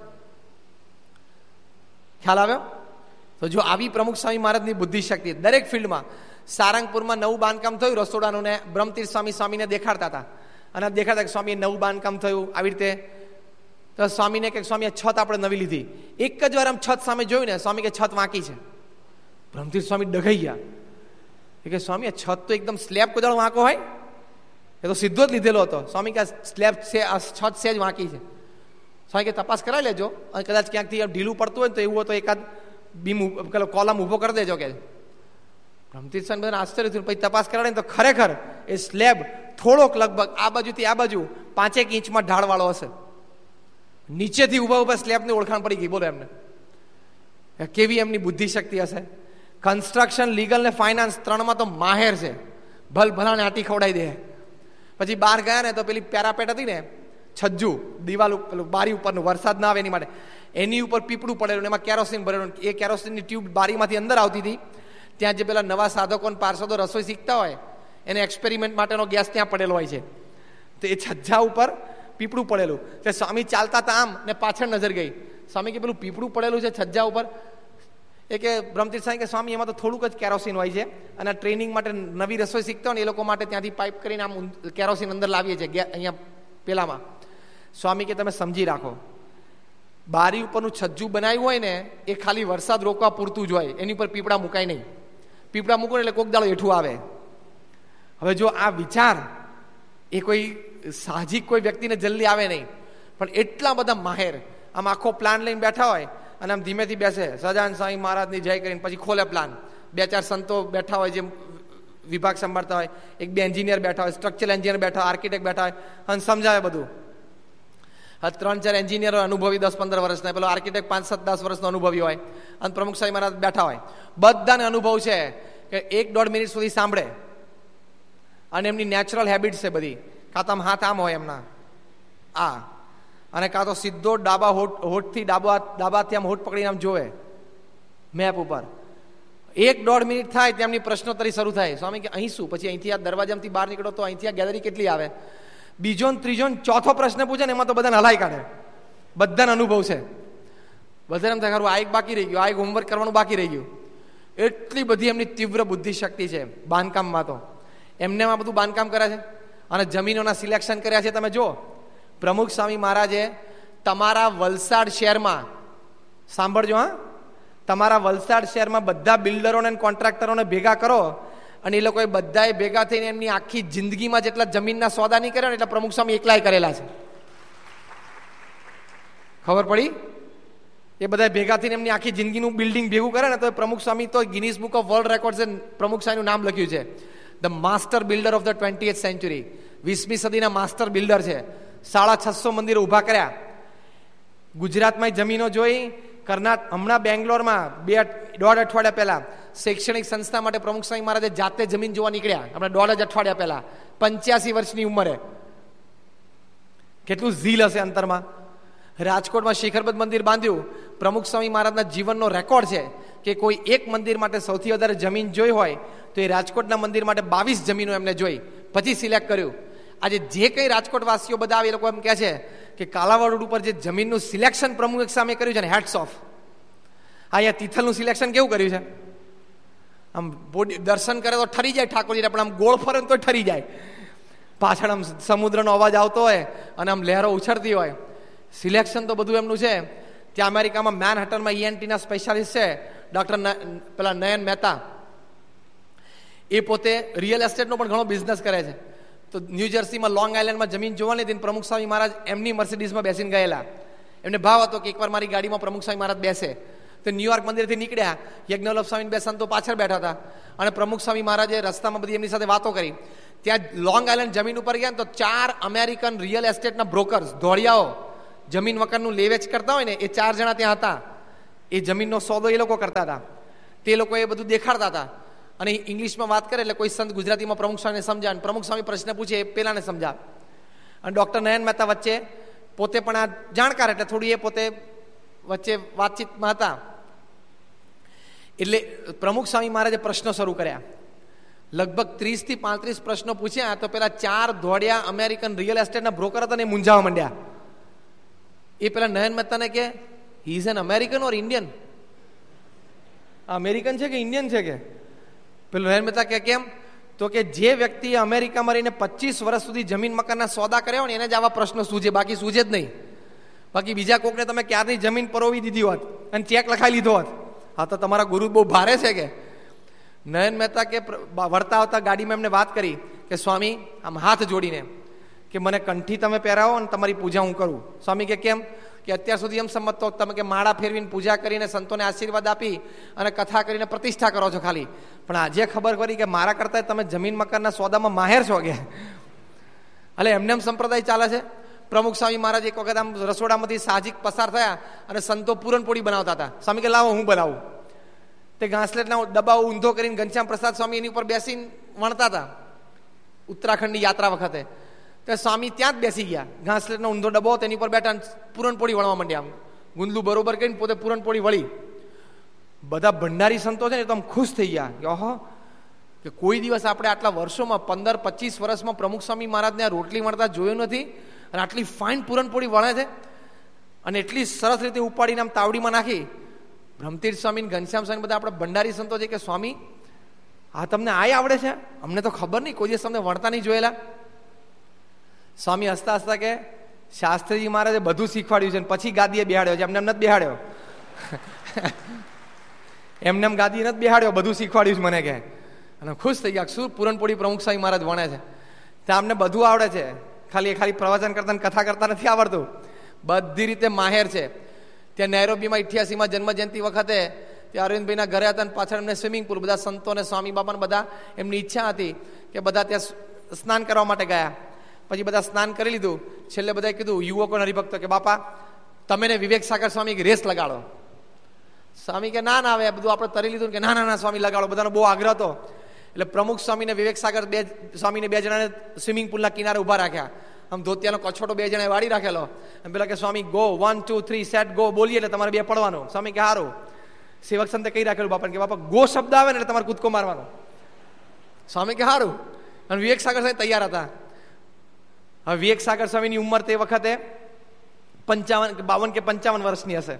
ખ્યાલ આવ્યો? તો જો આવી પ્રમુખ સ્વામી મહારાજની બુદ્ધિ શક્તિ દરેક ફિલ્ડમાં. સારંગપુરમાં નવું બાંધકામ થયું રસોડાનું ને બ્રહ્મતીર્થ સ્વામી સ્વામીને દેખાડતા હતા અને દેખાડતા કે સ્વામી નવું બાંધકામ થયું આવી રીતે. તો સ્વામીને કે સ્વામી આ છત આપણે નવી લીધી. એક જ વાર આમ છત સામે જોયું ને સ્વામી કે છત વાંકી છે. બ્રહ્મતીર્થ સ્વામી ડઘાઈ ગયા. એ કે સ્વામી આ છત તો એકદમ સ્લેબ કોદાળો વાંકો હોય, એ તો સીધો જ લીધેલો હતો. સ્વામી કે સ્લેબ છે, આ છત છે જ વાંકી છે. સ્વામી કે તપાસ કરાવી લેજો અને કદાચ ક્યાંકથી ઢીલું પડતું હોય ને તો એવું હોય તો એકાદ બીમ પેલો કોલમ ઊભો કરી દેજો કે. બ્રહ્મતીર્થ સ્વામી બધાને આશ્ચર્ય થયું. પછી તપાસ કરાવે ને તો ખરેખર એ સ્લેબ થોડોક લગભગ આ બાજુથી આ બાજુ પાંચેક ઇંચમાં ઢાળવાળો હશે. નીચેથી ઉભા ઉભા સ્લેબની ઓળખાણ પડી ગઈ. બોલો એમને કેવી એમની બુદ્ધિ શક્તિ હશે. કન્સ્ટ્રક્શન, લીગલ ને ફાઇનાન્સ ત્રણમાં તો માહેર છે. ભલ ભલાને આટી ખવડાવી દે. પછી બહાર ગયા ને તો પેલી પેરાપેટ હતી ને છજ્જુ દિવાલ પેલું બારી ઉપરનું વરસાદ ના આવે એની માટે, એની ઉપર પીપળું પડેલું, એમાં કેરોસીન ભરેલું. એ કેરોસીનની ટ્યુબ બારીમાંથી અંદર આવતી હતી. ત્યાં જે પેલા નવા સાધકો અને પાર્ષદો રસોઈ શીખતા હોય એને એક્સપેરિમેન્ટ માટેનો ગેસ ત્યાં પડેલો હોય છે. તો એ છજ્જા ઉપર પીપળું પડેલું. તે સ્વામી ચાલતા હતા આમ ને પાછળ નજર ગઈ. સ્વામી કે પેલું પીપળું પડેલું છે છજ્જા ઉપર. એ કે બ્રહ્મતીર્થ સ્વામી કે સ્વામી એમાં તો થોડુંક જ કેરોસીન હોય છે અને ટ્રેનિંગ માટે નવી રસોઈ શીખતા હોય ને એ લોકો માટે ત્યાંથી પાઇપ કરીને આમ કેરોસીન અંદર લાવીએ છીએ અહીંયા પેલામાં. સ્વામી કે તમે સમજી રાખો, બારી ઉપરનું છજ્જુ બનાવ્યું હોય ને એ ખાલી વરસાદ રોકવા પૂરતું જ હોય, એની ઉપર પીપળા મુકાય નહીં. પીપળા મૂકો એટલે કોક દાડો હેઠું આવે. હવે જો આ વિચાર એ કોઈ સાહજિક કોઈ વ્યક્તિને જલ્દી આવે નહીં, પણ એટલા બધા માહેર આમ આખો પ્લાન લઈને બેઠા હોય અને આમ ધીમેથી બેસે સહજાનંદ સ્વામી મહારાજની જય કરીને પછી ખોલે પ્લાન. બે ચાર સંતો બેઠા હોય જે વિભાગ સંભાળતા હોય, એક બે એન્જિનિયર બેઠા હોય, સ્ટ્રક્ચરલ એન્જિનિયર બેઠા હોય, આર્કિટેક્ટ બેઠા હોય અને સમજાવે બધું. ત્રણ ચાર એન્જિનિયરો અનુભવી દસ પંદર વર્ષના, પેલો આર્કિટેક્ટ પાંચ સાત દસ વર્ષનો અનુભવી હોય અને પ્રમુખ સ્વામી મહારાજ બેઠા હોય. બધાને અનુભવ છે કે એક દોઢ મિનિટ સુધી સાંભળે અને એમની નેચરલ હેબિટ છે બધી. કાં તો આમ હાથ આમ હોય એમના આ, અને કાં તો સીધો ડાબા હોઠ હોઠથી ડાબા ડાબાથી આમ હોઠ પકડીને આમ જોવે મેપ ઉપર. એક દોઢ મિનિટ થાય તેમની પ્રશ્નોત્તરી શરૂ થાય. સ્વામી કે અહીં શું? પછી અહીંથી આ દરવાજામાંથી બહાર નીકળો તો અહીંથી આ ગેલેરી કેટલી આવે? બીજો ને ત્રીજો ને ચોથો પ્રશ્ન પૂછે ને એમાં તો બધાને હલાઈ કાઢે. બધાને અનુભવ છે. બધાને એમ થાય ખરું આ એક બાકી રહી ગયું, આ એક હોમવર્ક કરવાનું બાકી રહી ગયું. એટલી બધી એમની તીવ્ર બુદ્ધિ શક્તિ છે બાંધકામમાં. તો એમને આ બધું બાંધકામ કરે છે અને જમીનોના સિલેક્શન કર્યા છે. તમે જો પ્રમુખ સ્વામી મહારાજે તમારા વલસાડ શહેરમાં, સાંભળજો હા, તમારા વલસાડ શહેરમાં બધા બિલ્ડરોને કોન્ટ્રાક્ટરોને ભેગા કરો અને એ લોકોએ બધાએ ભેગા થઈને એમની આખી જિંદગીમાં જેટલા જમીનના સોદા નહીં કર્યા ને એટલા પ્રમુખ સ્વામી એકલાય કરેલા છે. ખબર પડી? એ બધા ભેગા થઈને એમની આખી જિંદગીનું બિલ્ડિંગ ભેગું કરે ને તો પ્રમુખ સ્વામી તો ગિનીસ બુક ઓફ વર્લ્ડ રેકોર્ડ્સે પ્રમુખ સ્વામીનું નામ લખ્યું છે, the master builder of the twentieth century. વીસમી સદીના માસ્ટર બિલ્ડર છે. સાડા છસો મંદિરો ઊભા કર્યા. ગુજરાતમાં જમીનો જોઈ. કર્ણાટક હમણાં બેંગ્લોરમાં બે દોઢ અઠવાડિયા પહેલા શૈક્ષણિક સંસ્થા માટે પ્રમુખ સ્વામી મહારાજે જાતે જમીન જોવા નીકળ્યા. હમણાં દોઢ જ અઠવાડિયા પહેલા પંચ્યાસી વર્ષની ઉંમરે. કેટલું ઝીલ હશે અંતરમાં. રાજકોટમાં શિખરબદ્ધ મંદિર બાંધ્યું. પ્રમુખ સ્વામી મહારાજના જીવનનો રેકોર્ડ છે કે કોઈ એક મંદિર માટે સૌથી વધારે જમીન જોઈ હોય તો એ રાજકોટના મંદિર માટે બાવીસ જમીનો એમને જોઈ પછી સિલેક્ટ કર્યું. આજે જે કંઈ રાજકોટ વાસીઓ બધા આવે એ લોકો એમ કહે છે કે કાલાવાડ રોડ ઉપર જે જમીનનું સિલેક્શન પ્રમુખ સામે કર્યું છે ને, હેટ્સ ઓફ. અહીંયા તિથલનું સિલેક્શન કેવું કર્યું છે? આમ દર્શન કરે તો ઠરી જાય ઠાકોરજીને, પણ આમ ગોળ ફરે તો ઠરી જાય. પાછળ આમ સમુદ્રનો અવાજ આવતો હોય અને આમ લહેરો ઉછળતી હોય. સિલેક્શન તો બધું એમનું છે. ત્યાં અમેરિકામાં મેનહટનમાં ઈએનટીના સ્પેશિયાલિસ્ટ છે ડૉક્ટર પેલા નયન મહેતા. એ પોતે રિયલ એસ્ટેટનો પણ ઘણો બિઝનેસ કરે છે. તો ન્યૂ જર્સીમાં લોંગ આઇલેન્ડમાં જમીન જોવાની હતી. પ્રમુખ સ્વામી મહારાજ એમની મર્સિડીઝમાં બેસીને ગયેલા. એમને ભાવ હતો કે એકવાર મારી ગાડીમાં પ્રમુખ સ્વામી મહારાજ બેસે. તો ન્યુયોર્ક મંદિરથી નીકળ્યા. યજ્ઞવલ્લભ સ્વામી બે સંતો પાછળ બેઠા હતા અને પ્રમુખ સ્વામી મહારાજે રસ્તામાં બધી એમની સાથે વાતો કરી. ત્યાં લોંગ આઇલેન્ડ જમીન ઉપર ગયા ને તો ચાર અમેરિકન રિયલ એસ્ટેટના બ્રોકર્સ, ધોળિયાઓ, જમીન વકરનું લેવેચ કરતા હોય ને, એ ચાર જણા ત્યાં હતા. એ જમીનનો સોદો એ લોકો કરતા હતા. તે લોકો એ બધું દેખાડતા હતા અને ઇંગ્લિશમાં વાત કરે એટલે કોઈ સંત ગુજરાતીમાં પ્રમુખ સ્વામીને સમજાવે. પ્રમુખ સ્વામી પ્રશ્ન પૂછે એ પેલાને સમજાવે. અને ડૉક્ટર નયન મહેતા વચ્ચે પોતે પણ આ જાણકાર એટલે થોડી એ પોતે વચ્ચે વાતચીતમાં હતા. એટલે પ્રમુખ સ્વામી મહારાજે પ્રશ્નો શરૂ કર્યા. લગભગ ત્રીસ થી પાંત્રીસ પ્રશ્નો પૂછ્યા તો પેલા ચાર ધોળિયા અમેરિકન રિયલ એસ્ટેટના બ્રોકર હતા ને મૂંઝાવા માંડ્યા. એ પેલા નયન મહેતાને કે he is an American or Indian? American છે કે ઇન્ડિયન છે કે? પેલું નયન મહેતા કે કેમ? તો કે જે વ્યક્તિએ અમેરિકામાં રહીને પચીસ વર્ષ સુધી જમીન મકાનના સોદા કર્યા હોય ને એને જ આવા પ્રશ્નો સૂજે, બાકી સૂજે જ નહીં. બાકી બીજા કોકને તમે ક્યારની જમીન પરોવી દીધી હોત અને ચેક લખાઈ લીધો હોત, હા તો તમારા ગુરુ બહુ ભારે છે કે. નયન મહેતા કે વળતા આવતા ગાડીમાં એમને વાત કરી કે સ્વામી આમ હાથ જોડીને કે મને કંઠી તમે પહેરાવો અને તમારી પૂજા હું કરું. સ્વામી કે કેમ? કે અત્યાર સુધી એમ સમજતો તમે કે માળા ફેરવીને પૂજા કરીને સંતોને આશીર્વાદ આપી અને કથા કરીને પ્રતિષ્ઠા કરો છો ખાલી, પણ આજે ખબર પડી કે મારા કરતાં તમે જમીન મકાનના સોદામાં માહેર છો કે. એટલે એમને એમ સંપ્રદાય ચાલે છે. પ્રમુખ સ્વામી મહારાજ એક વખત આમ રસોડામાંથી સાહજિક પસાર થયા અને સંતો પૂરણપોળી બનાવતા હતા. સ્વામી કે લાવો હું બનાવું. તે ઘાસલેટના ડબ્બા ઊંધો કરીને ઘનશ્યામ પ્રસાદ સ્વામી એની ઉપર બેસીને વણતા હતા ઉત્તરાખંડની યાત્રા વખતે. તો સ્વામી ત્યાં જ બેસી ગયા, ઘાસલેટનો ઊંધો ડબ્બો તેની ઉપર બેઠા પૂરણપોળી વણવા માંડ્યા. ગુંદલું બરોબર કરીને પોતે પૂરણપોળી વળી. બધા ભંડારી સંતો છે ને તો આમ ખુશ થઈ ગયા કે ઓહો, કે કોઈ દિવસ આપણે આટલા વર્ષોમાં પંદર પચીસ વર્ષમાં પ્રમુખ સ્વામી મહારાજને આ રોટલી વણતા જોયું નથી અને આટલી ફાઇન પૂરણપોળી વણે છે અને એટલી સરસ રીતે ઉપાડીને આમ તાવડીમાં નાખી. બ્રહ્મતીર્થ સ્વામી, ઘનશ્યામ સ્વામી બધા આપણે ભંડારી સંતો છે કે સ્વામી આ તમને આય આવડે છે? અમને તો ખબર નહીં, કોઈ દિવસ તમને વણતા નહીં જોયેલા. સ્વામી હસતા હસતા કે શાસ્ત્રીજી મહારાજે બધું શીખવાડ્યું છે પછી ગાદીએ બેહાડ્યો છે, એમને એમ નથી બેહાડ્યો. એમને એમ ગાદીએ નથી બેહાડ્યો, બધું શીખવાડ્યું છે મને કે. અને ખુશ થઈ ગયા. શું પૂરણપોળી પ્રમુખ સ્વામી મહારાજ વણે છે? ત્યાં અમને બધું આવડે છે, ખાલી ખાલી પ્રવચન કરતા કથા કરતા નથી આવડતું, બધી રીતે માહેર છે. ત્યાં નૈરોબીમાં અઠ્યાસીમાં જન્મ જયંતિ વખતે ત્યાં અરવિંદભાઈના ઘરે હતા અને પાછળ એમને સ્વિમિંગ પુલ, બધા સંતો અને સ્વામી બાપાને બધા એમની ઈચ્છા હતી કે બધા ત્યાં સ્નાન કરવા માટે ગયા. પછી બધા સ્નાન કરી લીધું. છેલ્લે બધાએ કીધું યુવકો હરિભક્તો કે બાપા તમે ને વિવેક સાગર સ્વામી રેસ લગાડો. સ્વામી કે ના ના હવે બધું આપણે તરી લીધું કે ના ના ના સ્વામી લગાડો. બધાનો બહુ આગ્રહ હતો. એટલે પ્રમુખ સ્વામી ને વિવેક સાગર બે સ્વામીને બે જણાને સ્વિમિંગ પુલના કિનારે ઉભા રાખ્યા. આમ ધોતિયાનો કછોટો બે જણાએ વાળી રાખેલો. એમ પેલા કે સ્વામી go, one two three set go બોલીએ એટલે તમારે બે પડવાનું. સ્વામી કે હારું. સેવક સંતે કહી રાખેલું બાપા કે બાપા ગો શબ્દ આવે ને એટલે તમારે કૂદકો મારવાનો. સ્વામી કે હારું. અને વિવેક સાગર સ્વામી તૈયાર હતા. હવે વિવેક સાગર સ્વામીની ઉંમર તે વખતે પંચાવન બાવન કે પંચાવન વર્ષની હશે.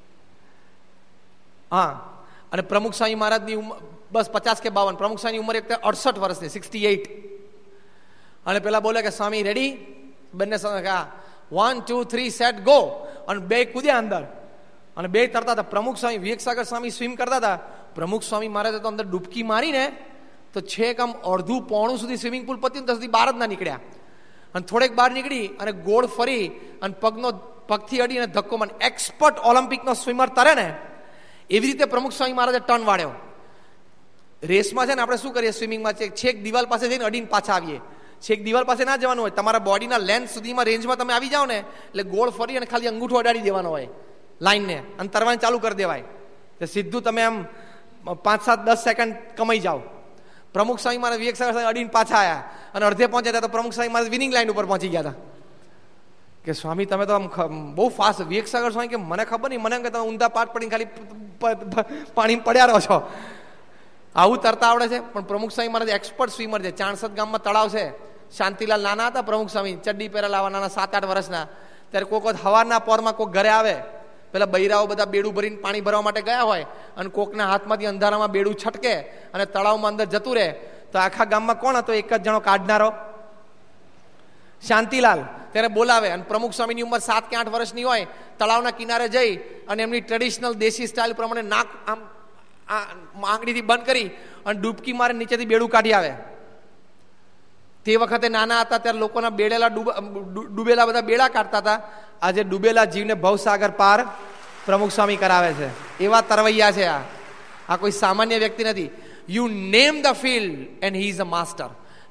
હા, અને પ્રમુખ સ્વામી મહારાજની ઉંમર બસ પચાસ કે બાવન. પ્રમુખ સ્વામીની ઉંમર એક અડસઠ વર્ષની, સિક્સટી એઇટ. અને પેલા બોલે કે સ્વામી રેડી? બંને one two three set go. અને બે કૂદ્યા અંદર અને બે તરતા હતા. પ્રમુખ સ્વામી વિવેક સાગર સ્વામી સ્વિમ કરતા હતા. પ્રમુખ સ્વામી મહારાજે તો અંદર ડૂબકી મારીને તો છેક આમ અડધું પોણું સુધી સ્વિમિંગ પુલ પત્યું ત્યાં સુધી બહાર જ ના નીકળ્યા. અને થોડેક બહાર નીકળી અને ગોળ ફરી અને પગનો પગથી અડીને ધક્કો માર. એક્સપર્ટ ઓલિમ્પિકનો સ્વિમર તરે ને એવી રીતે પ્રમુખ સ્વામી મહારાજે ટર્ન વાળ્યો. રેસમાં છે ને આપણે શું કરીએ સ્વિમિંગમાં, છેક દિવાલ પાસે જઈને અડીને પાછા આવીએ. છેક દિવાલ પાસે ના જવાનું હોય, તમારા બોડીના લેન્થ સુધીમાં રેન્જમાં તમે આવી જાઓ ને એટલે ગોળ ફરી અને ખાલી અંગૂઠો અડાડી દેવાનો હોય લાઈનને અને તરવાનું ચાલુ કરી દેવાય. સીધું તમે આમ પાંચ સાત દસ સેકન્ડ કમાઈ જાઓ. પ્રમુખ સ્વામી મારા વિવેક સાગર અડીને પાછા આવ્યા અને અડધે પહોંચ્યા હતા તો પ્રમુખ સ્વામી મારા વિનિંગ લાઈન ઉપર પહોંચી ગયા હતા. કે સ્વામી તમે તો આમ બહુ ફાસ્ટ. વિવેક સાગર સ્વામી કે મને ખબર નહીં, મને કે તમે ઊંધા પાટ પડીને ખાલી પાણી પડ્યા રહો છો, આવું તરતા આવડે છે. પણ પ્રમુખ સ્વામી મારા એક્સપર્ટ સ્વિમર છે. ચાણસદ ગામમાં તળાવ છે. શાંતિલાલ નાના હતા પ્રમુખ સ્વામી, ચડ્ડી પહેરેલા આવા નાના સાત આઠ વર્ષના. ત્યારે કોઈક વખત હવારના પોરમાં કોઈક ઘરે આવે, પેલા બૈરાઓ બધા બેડું ભરીને પાણી ભરવા માટે ગયા હોય અને કોકના હાથમાંથી અંધારામાં બેડું છટકે અને તળાવમાં અંદર જતું રહે તો આખા ગામમાં કોણ હતો એક જ જણો કાઢનારો? શાંતિલાલ. ત્યારે બોલાવે અને પ્રમુખ સ્વામીની ઉંમર સાત કે આઠ વર્ષની હોય, તળાવના કિનારે જઈ અને એમની ટ્રેડિશનલ દેશી સ્ટાઇલ પ્રમાણે નાક આમ આંગળીથી બંધ કરી અને ડૂબકી મારે નીચેથી બેડું કાઢી આવે. તે વખતે નાના હતા ત્યારે લોકોના બેડેલા ડૂબેલા બધા બેડા કાઢતા હતા. આજે ડૂબેલા જીવને ભવસાગર પાર પ્રમુખ સ્વામી કરાવે છે. એવા તરવૈયા છે આ. આ કોઈ સામાન્ય વ્યક્તિ નથી. You name the field and he is a master.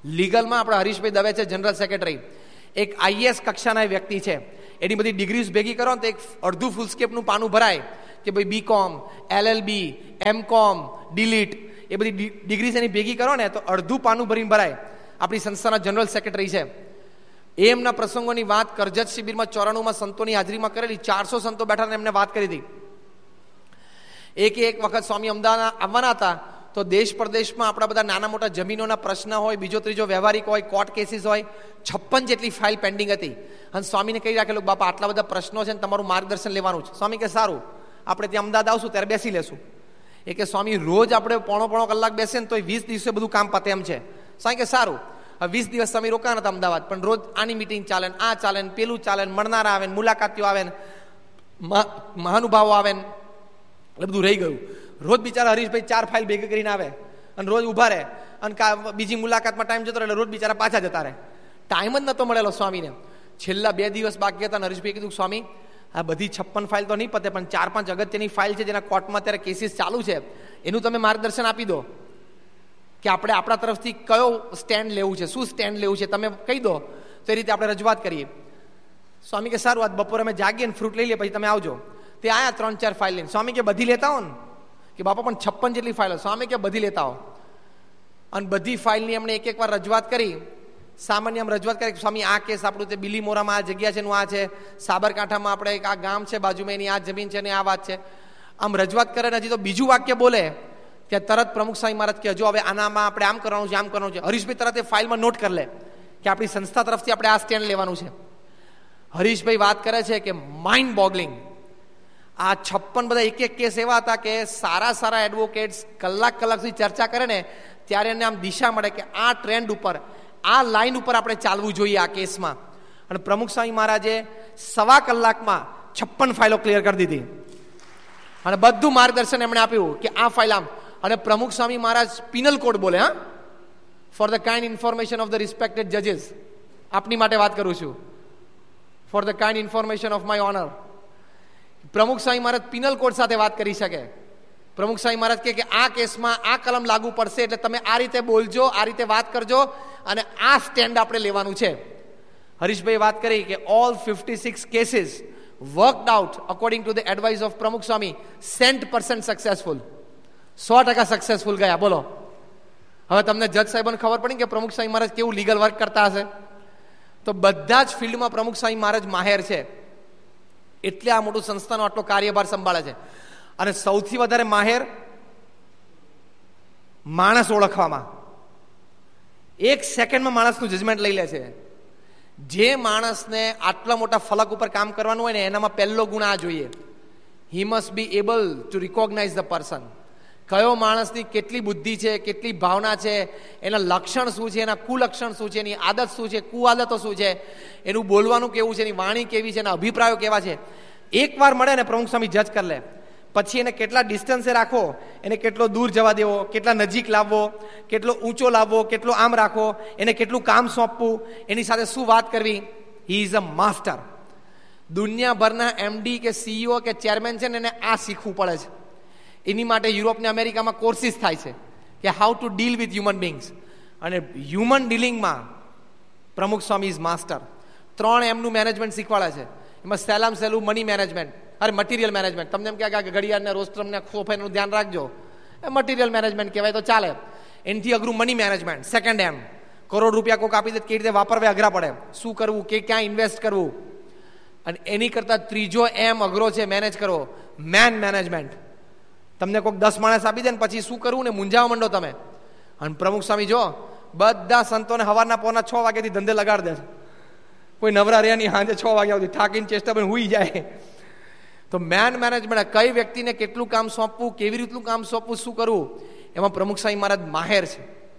લીગલમાં આપણે હરીશભાઈ દવે છે જનરલ સેક્રેટરી, એક આઈએએસ કક્ષાના વ્યક્તિ છે. એની બધી ડિગ્રીઝ ભેગી કરો ને તો એક અડધું ફૂલસ્કેપનું પાનું ભરાય કે ભાઈ બી કોમ, એલએલબી, એમ કોમ, ડીલીટ, એ બધી ડિગ્રીઝ એની ભેગી કરો ને તો અડધું પાનું ભરીને ભરાય. આપણી સંસ્થાના જનરલ સેક્રેટરી છે. એમના પ્રસંગોની વાત કરજત શિબિરમાં ચોરાણુંમાં સંતોની હાજરીમાં કરેલી. ચારસો સંતો બેઠા એમને વાત કરી હતી. એક એક વખત સ્વામી અમદાવાદ આવવાના હતા તો દેશ પ્રદેશમાં આપણા બધા નાના મોટા જમીનોના પ્રશ્ન હોય, બીજો ત્રીજો વ્યવહારિક હોય, કોર્ટ કેસીસ હોય, છપ્પન જેટલી ફાઇલ પેન્ડિંગ હતી. અને સ્વામીને કહી રાખેલું બાપા આટલા બધા પ્રશ્નો છે ને તમારું માર્ગદર્શન લેવાનું છે. સ્વામી કે સારું, આપણે ત્યાં અમદાવાદ આવશું ત્યારે બેસી લેશું. એ કે સ્વામી રોજ આપણે પોણો પોણો કલાક બેસે ને તો વીસ દિવસે બધું કામ પતે એમ છે. સ્વામી કે સારું, હવે વીસ દિવસ સ્વામી રોકાણા હતા અમદાવાદ, પણ રોજ આની મિટિંગ ચાલે ને આ ચાલે ને પેલું ચાલે ને મળનારા આવે ને મુલાકાતીઓ આવે ને મહાનુભાવો આવે ને એટલે બધું રહી ગયું. રોજ બિચારા હરીશભાઈ ચાર ફાઇલ ભેગી કરીને આવે અને રોજ ઊભા રહે અને બીજી મુલાકાતમાં ટાઈમ જતો રહે એટલે રોજ બિચારા પાછા જતા રહે. ટાઈમ જ નહોતો મળેલો સ્વામીને. છેલ્લા બે દિવસ બાકી હતા અને હરીશભાઈ કીધું સ્વામી આ બધી છપ્પન ફાઇલ તો નહીં પતે, પણ ચાર પાંચ અગત્યની ફાઇલ છે જેના કોર્ટમાં અત્યારે કેસીસ ચાલુ છે, એનું તમે માર્ગદર્શન આપી દો કે આપણે આપણા તરફથી કયો સ્ટેન્ડ લેવું છે, શું સ્ટેન્ડ લેવું છે, તમે કહી દો તો એ રીતે આપણે રજૂઆત કરીએ. સ્વામી કે સારું, આજ બપોરે અમે જાગીએ ને ફ્રૂટ લઈ લઈએ પછી તમે આવજો. તે આયા ત્રણ ચાર ફાઇલ લઈને. સ્વામી કે બધી લેતા હો ને? કે બાપા પણ છપ્પન જેટલી ફાઇલો. સ્વામી કે બધી લેતા હો. અને બધી ફાઇલની એમણે એક એક વાર રજૂઆત કરી. સામાન્ય આમ રજૂઆત કરી સ્વામી આ કેસ આપણું તે બિલીમોરામાં આ જગ્યા છે નું આ છે, સાબરકાંઠામાં આપણે એક આ ગામ છે બાજુમાં એની આ જમીન છે ને આ વાત છે. આમ રજૂઆત કરે ને હજી તો બીજું વાક્ય બોલે ત્યાં તરત પ્રમુખ સ્વામી મહારાજ કે હજુ હવે આનામાં આપણે આમ કરવાનું છે, આમ કરવાનું છે. હરીશભાઈ તરત એ ફાઇલમાં નોટ કરી લે કે આપણી સંસ્થા તરફથી આપણે આ સ્ટેન્ડ લેવાનું છે. હરીશભાઈ વાત કરે છે કે માઇન્ડ બોગલિંગ. આ છપ્પન બધા એક એક કેસ એવા હતા કે સારા સારા એડવોકેટ્સ કલાક કલાક સુધી ચર્ચા કરે ને ત્યારે એને આમ દિશા મળે કે આ ટ્રેન્ડ ઉપર, આ લાઈન ઉપર આપણે ચાલવું જોઈએ આ કેસમાં. અને પ્રમુખ સ્વામી મહારાજે સવા કલાકમાં છપ્પન ફાઇલો ક્લિયર કરી દીધી અને બધું માર્ગદર્શન એમણે આપ્યું કે આ ફાઇલ આમ. અને પ્રમુખ સ્વામી મહારાજ પિનલ કોડ બોલે, હા, for the kind information of the respected જજીસ. આપની માટે વાત કરું છું. For the kind information of my honour. પ્રમુખ સ્વામી મહારાજ પિનલ કોડ સાથે વાત કરી શકે. પ્રમુખ સ્વામી મહારાજ કહે કે આ કેસમાં આ કલમ લાગુ પડશે એટલે તમે આ રીતે બોલજો, આ રીતે વાત કરજો અને આ સ્ટેન્ડ આપણે લેવાનું છે. હરીશભાઈ વાત કરી કે all fifty six cases worked out according to the advice of પ્રમુખ સ્વામી, સેન્ટ પર્સન્ટ સક્સેસફુલ. સો ટકા સક્સેસફુલ ગયા. બોલો, હવે તમને જજ સાહેબોને ખબર પડી કે પ્રમુખ સ્વામી મહારાજ કેવું લીગલ વર્ક કરતા હશે. તો બધા જ ફિલ્ડમાં પ્રમુખ સ્વામી મહારાજ માહેર છે, એટલે આ મોટું સંસ્થાનો આટલો કાર્યભાર સંભાળે છે. અને સૌથી વધારે માહેર માણસ ઓળખવામાં. એક સેકન્ડમાં માણસનું જજમેન્ટ લઈ લે છે. જે માણસને આટલા મોટા ફલક ઉપર કામ કરવાનું હોય ને એનામાં પહેલો ગુણ આ જોઈએ, he must be able to recognise the person. કયો માણસની કેટલી બુદ્ધિ છે, કેટલી ભાવના છે, એના લક્ષણ શું છે, એના કુલક્ષણ શું છે, એની આદત શું છે, કુઆદતો શું છે, એનું બોલવાનું કેવું છે, એની વાણી કેવી છે, એના અભિપ્રાયો કેવા છે. એક વાર મળે ને પ્રમુખ સ્વામી જજ કરી લે. પછી એને કેટલા ડિસ્ટન્સે રાખવો, એને કેટલો દૂર જવા દેવો, કેટલા નજીક લાવવો, કેટલો ઊંચો લાવવો, કેટલો આમ રાખવો, એને કેટલું કામ સોંપવું, એની સાથે શું વાત કરવી. He is a master. દુનિયાભરના એમડી કે સીઈઓ કે ચેરમેન છે ને એને આ શીખવું પડે છે. એની માટે યુરોપ ને અમેરિકામાં કોર્સિસ થાય છે કે how to deal with human beings. અને હ્યુમન ડીલિંગમાં પ્રમુખ સ્વામી ઇઝ માસ્ટર. ત્રણ એમનું મેનેજમેન્ટ શીખવાડે છે. એમાં સહેલામ સહેલું મની મેનેજમેન્ટ, અરે મટીરિયલ મેનેજમેન્ટ. તમને એમ કે ઘડિયાળને રોસ્ટ્રમને સોફાનું ધ્યાન રાખજો, એ મટીરિયલ મેનેજમેન્ટ કહેવાય તો ચાલે. એનાથી અઘરું મની મેનેજમેન્ટ. સેકન્ડ એમ, કરોડ રૂપિયા કોઈક આપી દે કેવી રીતે વાપરવા અઘરા પડે, શું કરવું, કે ક્યાં ઇન્વેસ્ટ કરવું. અને એની કરતાં ત્રીજો એમ અઘરો છે મેનેજ કરવો, મેન મેનેજમેન્ટ. તમને કોઈક દસ માણસ આપી દે ને પછી શું કરવું ને મૂંઝાવા માંડો તમે. અને પ્રમુખ સ્વામી જો બધા સંતોને સવારના પોરના છ વાગ્યાથી ધંધે લગાડી દે. કોઈ નવરા રહ્યા નહીં, સાંજે છ વાગ્યા સુધી થાકીને ચેષ્ટા પણ હુઈ જાય. તો મેન મેનેજમેન્ટ, કઈ વ્યક્તિને કેટલું કામ સોંપવું, કેવી રીતનું કામ સોંપવું, શું કરવું, એમાં પ્રમુખ સ્વામી મહારાજ માહેર છે.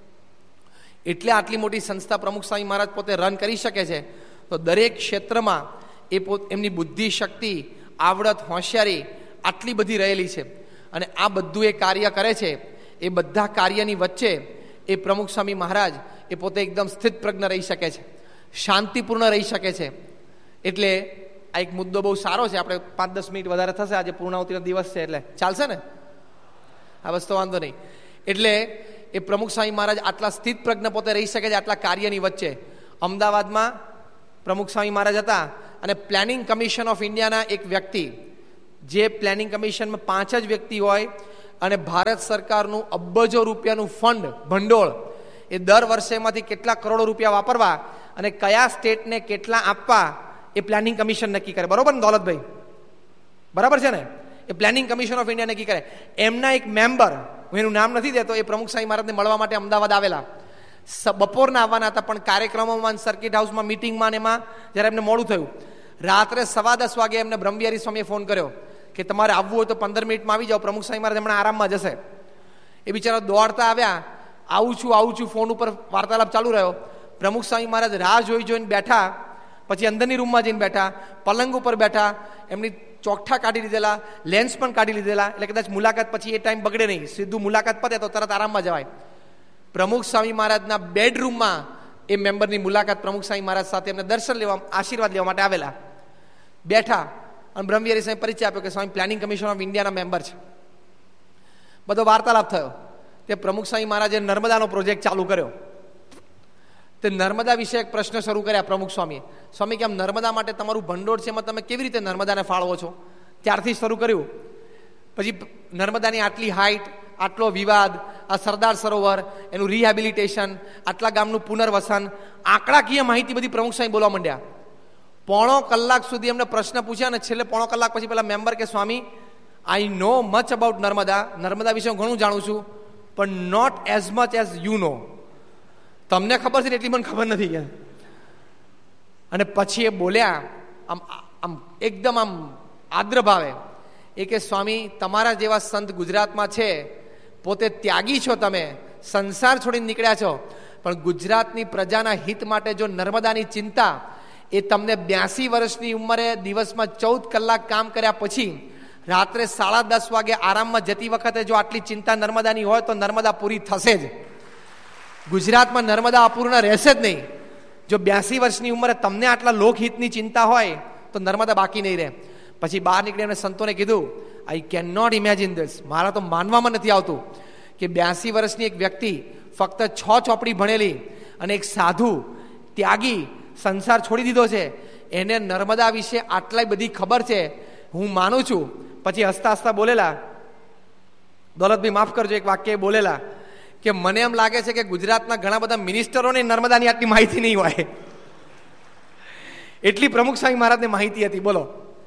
એટલે આટલી મોટી સંસ્થા પ્રમુખ સ્વામી મહારાજ પોતે રન કરી શકે છે. તો દરેક ક્ષેત્રમાં એ પોત એમની બુદ્ધિ, શક્તિ, આવડત, હોશિયારી આટલી બધી રહેલી છે. અને આ બધું એ કાર્ય કરે છે. એ બધા કાર્યની વચ્ચે એ પ્રમુખ સ્વામી મહારાજ એ પોતે એકદમ સ્થિત પ્રજ્ઞ રહી શકે છે, શાંતિપૂર્ણ રહી શકે છે. એટલે આ એક મુદ્દો બહુ સારો છે. આપણે પાંચ દસ મિનિટ વધારે થશે, આજે પૂર્ણાહુતિનો દિવસ છે એટલે ચાલશે ને? આ વસ્તુ વાંધો નહીં. એટલે એ પ્રમુખ સ્વામી મહારાજ આટલા સ્થિત પ્રજ્ઞ પોતે રહી શકે છે આટલા કાર્યની વચ્ચે. અમદાવાદમાં પ્રમુખ સ્વામી મહારાજ હતા અને પ્લાનિંગ કમિશન ઓફ ઇન્ડિયાના એક વ્યક્તિ, જે પ્લાનિંગ કમિશનમાં પાંચ જ વ્યક્તિ હોય અને ભારત સરકારનું અબજો રૂપિયાનું ફંડ ભંડોળ, એ દર વર્ષેમાંથી કેટલા કરોડો રૂપિયા વાપરવા અને કયા સ્ટેટને કેટલા આપવા એ પ્લાનિંગ કમિશન નક્કી કરે. બરોબર ને દોલતભાઈ? બરાબર છે ને? એ પ્લાનિંગ કમિશન ઓફ ઇન્ડિયા નક્કી કરે. એમના એક મેમ્બર, હું એનું નામ નથી દેતો, એ પ્રમુખ સ્વામી મહારાજને મળવા માટે અમદાવાદ આવેલા. બપોરના આવવાના હતા, પણ કાર્યક્રમોમાં, સર્કિટ હાઉસમાં, મિટિંગમાં ને એમાં જ્યારે એમને મોડું થયું, રાત્રે સવા દસ વાગે એમને બ્રહ્મવિહારી સ્વામીએ ફોન કર્યો કે તમારે આવવું હોય તો પંદર મિનિટમાં આવી જાઓ, પ્રમુખ સ્વામી મહારાજ હમણાં આરામમાં જશે. એ બિચારા દોડતા આવ્યા, આવું છું આવું છું, ફોન ઉપર વાર્તાલાપ ચાલુ રહ્યો. પ્રમુખ સ્વામી મહારાજ રાહ જોઈ જોઈને બેઠા, પછી અંદરની રૂમમાં જઈને બેઠા, પલંગ ઉપર બેઠા, એમની ચોકઠા કાઢી લીધેલા, લેન્સ પણ કાઢી લીધેલા, એટલે કદાચ મુલાકાત પછી એ ટાઈમ બગડે નહીં, સીધું મુલાકાત પતે તો તરત આરામમાં જવાય. પ્રમુખ સ્વામી મહારાજના બેડરૂમમાં એ મેમ્બરની મુલાકાત પ્રમુખ સ્વામી મહારાજ સાથે એમને દર્શન લેવા, આશીર્વાદ લેવા માટે આવેલા. બેઠા અને બ્રહ્મવિહારી સ્વામી પરિચય આપ્યો કે સ્વામી પ્લાનિંગ કમિશન ઓફ ઇન્ડિયાના મેમ્બર છે. બધો વાર્તાલાપ થયો. તે પ્રમુખ સ્વામી મહારાજે નર્મદાનો પ્રોજેક્ટ ચાલુ કર્યો. તે નર્મદા વિશે એક પ્રશ્ન શરૂ કર્યા પ્રમુખ સ્વામીએ. સ્વામી કે આમ નર્મદા માટે તમારું ભંડોળ છે, એમાં તમે કેવી રીતે નર્મદાને ફાળવો છો? ત્યારથી શરૂ કર્યું. પછી નર્મદાની આટલી હાઈટ, આટલો વિવાદ, આ સરદાર સરોવર, એનું રિહેબિલિટેશન, આટલા ગામનું પુનર્વસન, આંકડાકીય માહિતી બધી પ્રમુખ સ્વામી બોલવા માંડ્યા. પોણો કલાક સુધી એમને પ્રશ્ન પૂછ્યા અને છેલ્લે પોણો કલાક પછી પેલા મેમ્બર કે સ્વામી આઈ નો મચ અબાઉટ નર્મદા, નર્મદા વિશે હું ઘણું જાણું છું, પણ not as much as you know. તમને ખબર છે એટલી મને ખબર નથી કે. અને પછી એ બોલ્યા આમ આમ એકદમ આમ આદ્ર ભાવે, એ કે સ્વામી તમારા જેવા સંત ગુજરાતમાં છે, પોતે ત્યાગી છો, તમે સંસાર છોડીને નીકળ્યા છો, પણ ગુજરાતની પ્રજાના હિત માટે જો નર્મદાની ચિંતા, એ તમને બ્યાસી વર્ષની ઉંમરે દિવસમાં ચૌદ કલાક કામ કર્યા પછી રાત્રે સાડા દસ વાગે આરામમાં જતી વખતે જો આટલી ચિંતા નર્મદાની હોય તો નર્મદા પૂરી થશે જ. ગુજરાતમાં નર્મદા અપૂર્ણ રહેશે જ નહીં. જો બ્યાસી વર્ષની ઉંમરે તમને આટલા લોકહિતની ચિંતા હોય તો નર્મદા બાકી નહીં રહે. પછી બહાર નીકળી એમને સંતોને કીધું, I can not imagine this, મારા તો માનવામાં નથી આવતું કે બ્યાસી વર્ષની એક વ્યક્તિ, ફક્ત છ ચોપડી ભણેલી અને એક સાધુ ત્યાગી, સંસાર છોડી દીધો છે, એને નર્મદા વિશે આટલી બધી ખબર છે. હું માનું છું. પછી હસતા હસતા બોલેલા, દોલતભાઈ માફ કરજો, એક વાક્ય બોલેલા કે મને એમ લાગે છે કે ગુજરાતના ઘણા બધા મિનિસ્ટરોને નર્મદાની આટલી માહિતી નહીં હોય, એટલી પ્રમુખ સ્વામી મહારાજને માહિતી હતી. બોલો,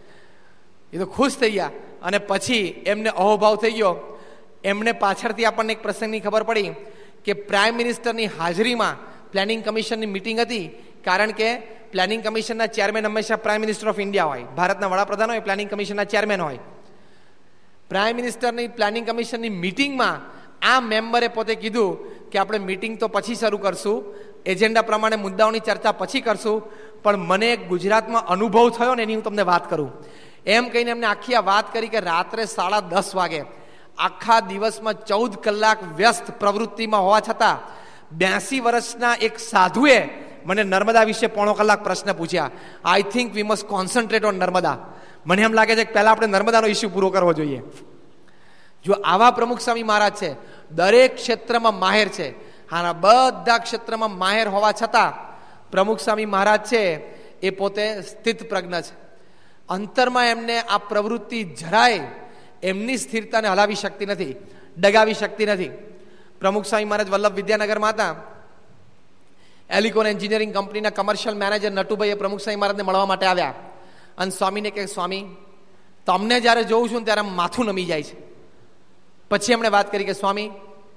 એ તો ખુશ થઈ ગયા. અને પછી એમને અહોભાવ થઈ ગયો. એમને પાછળથી આપણને એક પ્રસંગની ખબર પડી કે પ્રાઇમ મિનિસ્ટરની હાજરીમાં પ્લાનિંગ કમિશનની મિટિંગ હતી, કારણ કે પ્લાનિંગ કમિશનના ચેરમેન હંમેશા પ્રાઇમ મિનિસ્ટર ઓફ ઇન્ડિયા હોય, ભારતના વડાપ્રધાન હોય, પ્લાનિંગ કમિશનના ચેરમેન હોય. પ્રાઇમ મિનિસ્ટરની પ્લાનિંગ કમિશનની મિટિંગમાં આ મેમ્બરે પોતે કીધું કે આપણે મિટિંગ તો પછી શરૂ કરશું, એજન્ડા પ્રમાણે મુદ્દાઓની ચર્ચા પછી કરશું, પણ મને ગુજરાતમાં અનુભવ થયો ને એની હું તમને વાત કરું. એમ કહીને એમને આખી આ વાત કરી કે રાત્રે સાડા દસ વાગે આખા દિવસમાં ચૌદ કલાક વ્યસ્ત પ્રવૃત્તિમાં હોવા છતાં બ્યાસી વર્ષના એક સાધુએ મને નર્મદા વિશે પોણો કલાક પ્રશ્ન પૂછ્યા. I think we must concentrate on Narmada. મને એમ લાગે છે કે પહેલા આપણે નર્મદાનો ઇસ્યુ પૂરો કરવો જોઈએ. જો આવા પ્રમુખ સ્વામી મહારાજ છે, દરેક ક્ષેત્રમાં માહેર છે, હા બધા ક્ષેત્રમાં માહેર હોવા છતાં પ્રમુખ સ્વામી મહારાજ છે એ પોતે સ્થિત પ્રજ્ઞ છે. અંતરમાં એમને આ પ્રવૃત્તિ જરાય એમની સ્થિરતાને હલાવી શકતી નથી, ડગાવી શકતી નથી. પ્રમુખ સ્વામી મહારાજ વલ્લભ વિદ્યાનગરમાં હતા. એલિકોન એન્જિનિયરિંગ કંપનીના કમર્શિયલ મેનેજર નટુભાઈ એ પ્રમુખ સ્વામી મહારાજને મળવા માટે આવ્યા અને સ્વામીને કહે, સ્વામી તમને જ્યારે જોઉં છું ત્યારે માથું નમી જાય છે. પછી એમણે વાત કરી કે સ્વામી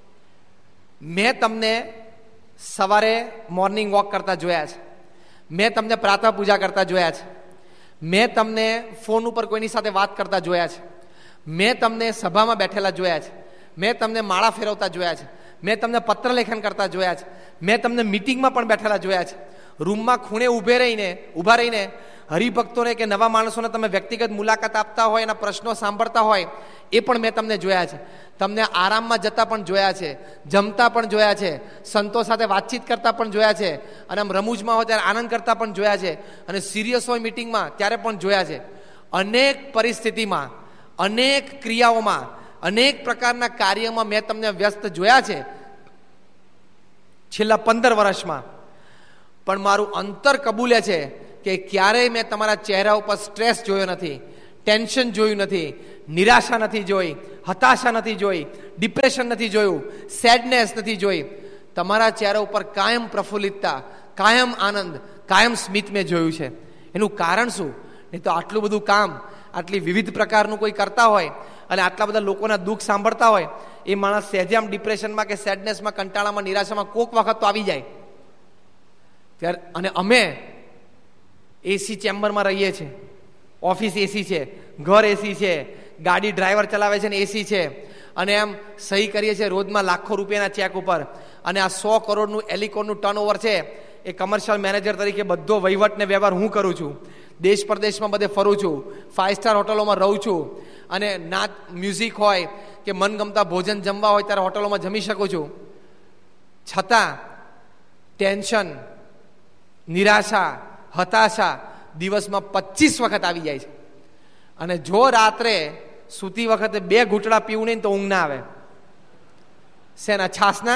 મેં તમને સવારે મોર્નિંગ વોક કરતા જોયા છે, મેં તમને પ્રાતઃ પૂજા કરતા જોયા છે, મેં તમને ફોન ઉપર કોઈની સાથે વાત કરતા જોયા છે, મેં તમને સભામાં બેઠેલા જોયા છે, મેં તમને માળા ફેરવતા જોયા છે, મેં તમને પત્ર લેખન કરતા જોયા છે, મેં તમને મિટિંગમાં પણ બેઠેલા જોયા છે. રૂમમાં ખૂણે ઊભે રહીને ઊભા રહીને હરિભક્તોને કે નવા માણસોને તમે વ્યક્તિગત મુલાકાત આપતા હોય, એના પ્રશ્નો સાંભળતા હોય, એ પણ મેં તમને જોયા છે. તમને આરામમાં જતા પણ જોયા છે, જમતા પણ જોયા છે, સંતો સાથે વાતચીત કરતા પણ જોયા છે, અને આમ રમૂજમાં હોય ત્યારે આનંદ કરતા પણ જોયા છે, અને સિરિયસ હોય મિટિંગમાં ત્યારે પણ જોયા છે. અનેક પરિસ્થિતિમાં, અનેક ક્રિયાઓમાં, અનેક પ્રકારના કાર્યમાં મેં તમને વ્યસ્ત જોયા છે. છેલ્લા પંદર વર્ષમાં. પણ મારું અંતર કબૂલે છે કે ક્યારેય મેં તમારા ચહેરા ઉપર સ્ટ્રેસ જોયો નથી, ટેન્શન જોયું નથી, નિરાશા નથી જોઈ, હતાશા નથી જોઈ, ડિપ્રેશન નથી જોયું, સેડનેસ નથી જોઈ. તમારા ચહેરા ઉપર કાયમ પ્રફુલ્લિતતા, કાયમ આનંદ, કાયમ સ્મિત મેં જોયું છે. એનું કારણ શું? નહીં તો આટલું બધું કામ, આટલી વિવિધ પ્રકારનું કોઈ કરતા હોય અને આટલા બધા લોકોના દુઃખ સાંભળતા હોય, એ માણસ સહેજે આમ ડિપ્રેશનમાં કે સેડનેસમાં, કંટાળામાં, નિરાશામાં કોક વખત તો આવી જાય. ત્યારે અને અમે એસી ચેમ્બરમાં રહીએ છીએ, ઓફિસ એસી છે, ઘર એસી છે, ગાડી ડ્રાઈવર ચલાવે છે ને એસી છે, અને એમ સહી કરીએ છીએ રોજમાં લાખો રૂપિયાના ચેક ઉપર. અને આ સો કરોડનું એલિકોનનું ટર્નઓવર છે, એ કમર્શિયલ મેનેજર તરીકે બધો વહીવટ ને વ્યવહાર હું કરું છું. દેશ પરદેશમાં બધે ફરું છું, ફાઇવ સ્ટાર હોટલોમાં રહું છું, અને નાચ મ્યુઝિક હોય કે મનગમતા ભોજન જમવા હોય ત્યારે હોટલોમાં જમી શકું છું. છતાં ટેન્શન, નિરાશા, હતાશા દિવસમાં પચીસ વખત આવી જાય છે. અને જો રાત્રે સૂતી વખતે બે ઘૂંટડા પીવું નહીં તો ઊંઘ ના આવે. શેના? છાસના?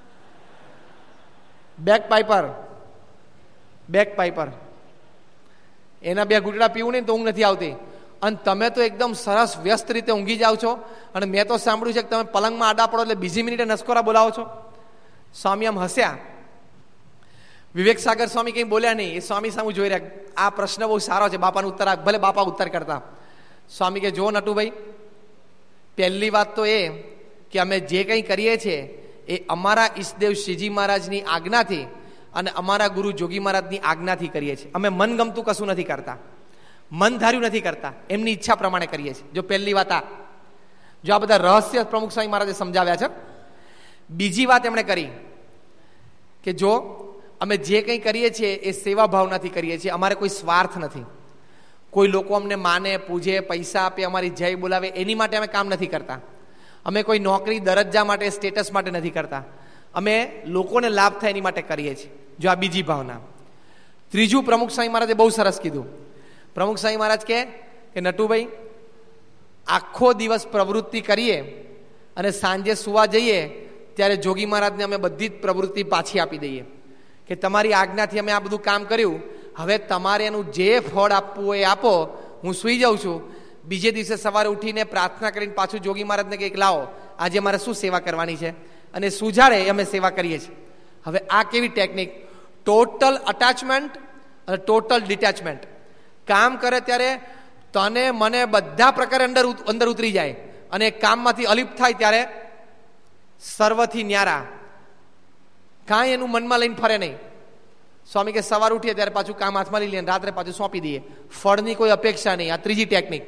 બેક પાઇપર, બેક પાઇપર એના બે ઘૂંટડા પીવું નહીં તો ઊંઘ નથી આવતી. અને તમે તો એકદમ સરસ વ્યસ્ત રીતે ઊંઘી જાઓ છો. અને મેં તો સાંભળ્યું છે કે તમે પલંગમાં આડા પડો એટલે બીજી મિનિટે નસકોરા બોલાવો છો. સ્વામી આમ હસ્યા. વિવેક સાગર સ્વામી કંઈ બોલ્યા નહીં. એ સ્વામી સામે જોઈ રહ્યા. આ પ્રશ્ન બહુ સારો છે, બાપાનો ઉત્તર આપ. ભલે બાપા ઉત્તર કરતા. સ્વામી કે જો નટુભાઈ, પહેલી વાત તો એ કે અમે જે કંઈ કરીએ છીએ એ અમારા ઈષ્ટદેવ શ્રીજી મહારાજની આજ્ઞાથી અને અમારા ગુરુ જોગી મહારાજની આજ્ઞાથી કરીએ છીએ. અમે મનગમતું કશું નથી કરતા, મન ધાર્યું નથી કરતા, એમની ઈચ્છા પ્રમાણે કરીએ છીએ. જો પહેલી વાત આ. જો આ બધા રહસ્ય પ્રમુખ સ્વામી મહારાજે સમજાવ્યા છે. બીજી વાત એમણે કરી કે જો અમે જે કંઈ કરીએ છીએ એ સેવા ભાવનાથી કરીએ છીએ, અમારે કોઈ સ્વાર્થ નથી. કોઈ લોકો અમને માને, પૂજે, પૈસા આપે, અમારી જય બોલાવે, એની માટે અમે કામ નથી કરતા. અમે કોઈ નોકરી, દરજ્જા માટે, સ્ટેટસ માટે નથી કરતા. અમે લોકોને લાભ થાય એની માટે કરીએ છીએ. જો આ બીજી ભાવના. ત્રીજું પ્રમુખ સ્વામી મહારાજે બહુ સરસ કીધું. પ્રમુખ સ્વામી મહારાજ કહે કે નટુભાઈ, આખો દિવસ પ્રવૃત્તિ કરીએ અને સાંજે સુવા જઈએ ત્યારે જોગી મહારાજને અમે બધી જ પ્રવૃત્તિ પાછી આપી દઈએ કે તમારી આજ્ઞાથી અમે આ બધું કામ કર્યું, હવે તમારે એનું જે ફળ આપવું હોય એ આપો, હું સૂઈ જાઉં છું. બીજે દિવસે સવારે ઉઠીને પ્રાર્થના કરીને પાછું જોગી મહારાજને કંઈક લાવો, આજે મારે શું સેવા કરવાની છે, અને સુજાડે એ અમે સેવા કરીએ છીએ. હવે આ કેવી ટેકનિક? ટોટલ અટેચમેન્ટ અને ટોટલ ડિટેચમેન્ટ. કામ કરે ત્યારે તને મને બધા પ્રકારે અંદર અંદર ઉતરી જાય, અને કામમાંથી અલિપ્ત થાય ત્યારે સર્વથી ન્યારા, કાંઈ એનું મનમાં લઈને ફરે નહીં. સ્વામી કે સવાર ઉઠીએ ત્યારે પાછું કામ હાથમાં લઈ લઈએ, રાત્રે પાછું સોંપી દઈએ, ફળની કોઈ અપેક્ષા નહીં. આ ત્રીજી ટેકનિક.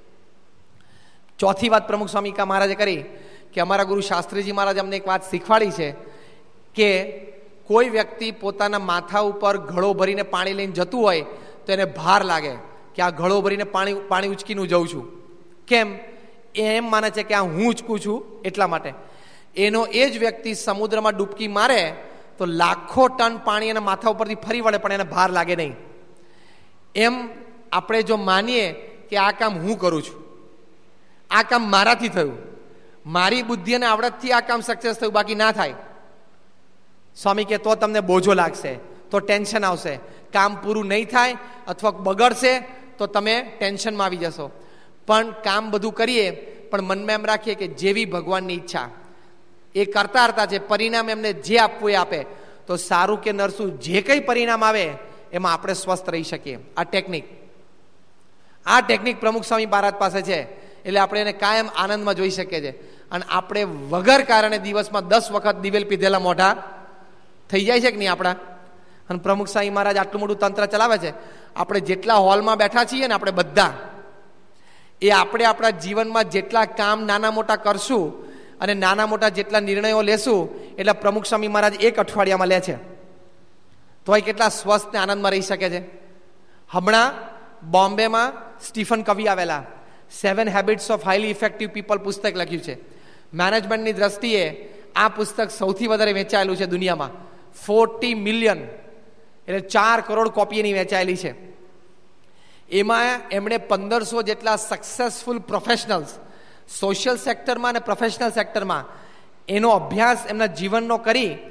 ચોથી વાત પ્રમુખ સ્વામી કા મહારાજે કરી કે અમારા ગુરુ શાસ્ત્રીજી મહારાજ અમને એક વાત શીખવાડી છે કે કોઈ વ્યક્તિ પોતાના માથા ઉપર ઘડો ભરીને પાણી લઈને જતું હોય તો એને ભાર લાગે કે આ ઘડો ભરીને પાણી પાણી ઉચકીને હું જઉં છું. કેમ? એમ માને છે કે આ હું ઉચકું છું એટલા માટે. એનો એ જ વ્યક્તિ સમુદ્રમાં ડૂબકી મારે તો લાખો ટન પાણી એના માથા ઉપરથી ફરી વળે પણ એને ભાર લાગે નહીં. એમ આપણે જો માનીએ કે આ કામ હું કરું છું, આ કામ મારાથી થયું, મારી બુદ્ધિ અને આવડતથી આ કામ સક્સેસ થયું, બાકી ના થાય. સ્વામી કે તો તમને બોજો લાગશે, તો ટેન્શન આવશે, કામ પૂરું નહીં થાય અથવા બગડશે તો તમે ટેન્શનમાં આવી જશો. પણ કામ બધું કરીએ પણ મનમાં એમ રાખીએ કે જેવી ભગવાનની ઈચ્છા, એ કરતા હતા છે, પરિણામ એમને જે આપવું એ આપે. તો સારું કે નરસું જે કંઈ પરિણામ આવે એમાં આપણે સ્વસ્થ રહી શકીએ. આ ટેકનિક આ ટેકનિક પ્રમુખ સ્વામી મહારાજ પાસે છે, એટલે આપણે એને કાયમ આનંદમાં જોઈ શકીએ છીએ. અને આપણે વગર કારણે દિવસમાં દસ વખત દિવેલ પીધેલા મોઢા થઈ જાય છે કે નહીં આપણા? અને પ્રમુખ સ્વામી મહારાજ આટલું મોટું તંત્ર ચલાવે છે. આપણે જેટલા હોલમાં બેઠા છીએ ને આપણે બધા, એ આપણે આપણા જીવનમાં જેટલા કામ નાના મોટા કરશું અને નાના મોટા જેટલા નિર્ણયો લેશું એટલા પ્રમુખ સ્વામી મહારાજ એક અઠવાડિયામાં લે છે, તો એ કેટલા સ્વસ્થ ને આનંદમાં રહી શકે છે. હમણાં બોમ્બેમાં સ્ટીફન કવી આવેલા, સેવન habits of highly effective people પુસ્તક લખ્યું છે. મેનેજમેન્ટની દ્રષ્ટિએ આ પુસ્તક સૌથી વધારે વેચાયેલું છે દુનિયામાં. ફોર્ટી મિલિયન એટલે ચાર કરોડ કોપી એની વેચાયેલી છે. એમાં એમણે પંદરસો જેટલા સક્સેસફુલ પ્રોફેશનલ્સ સોશિયલ સેક્ટરમાં અને પ્રોફેશનલ સેક્ટરમાં એનો અભ્યાસ એમના જીવનનો કરી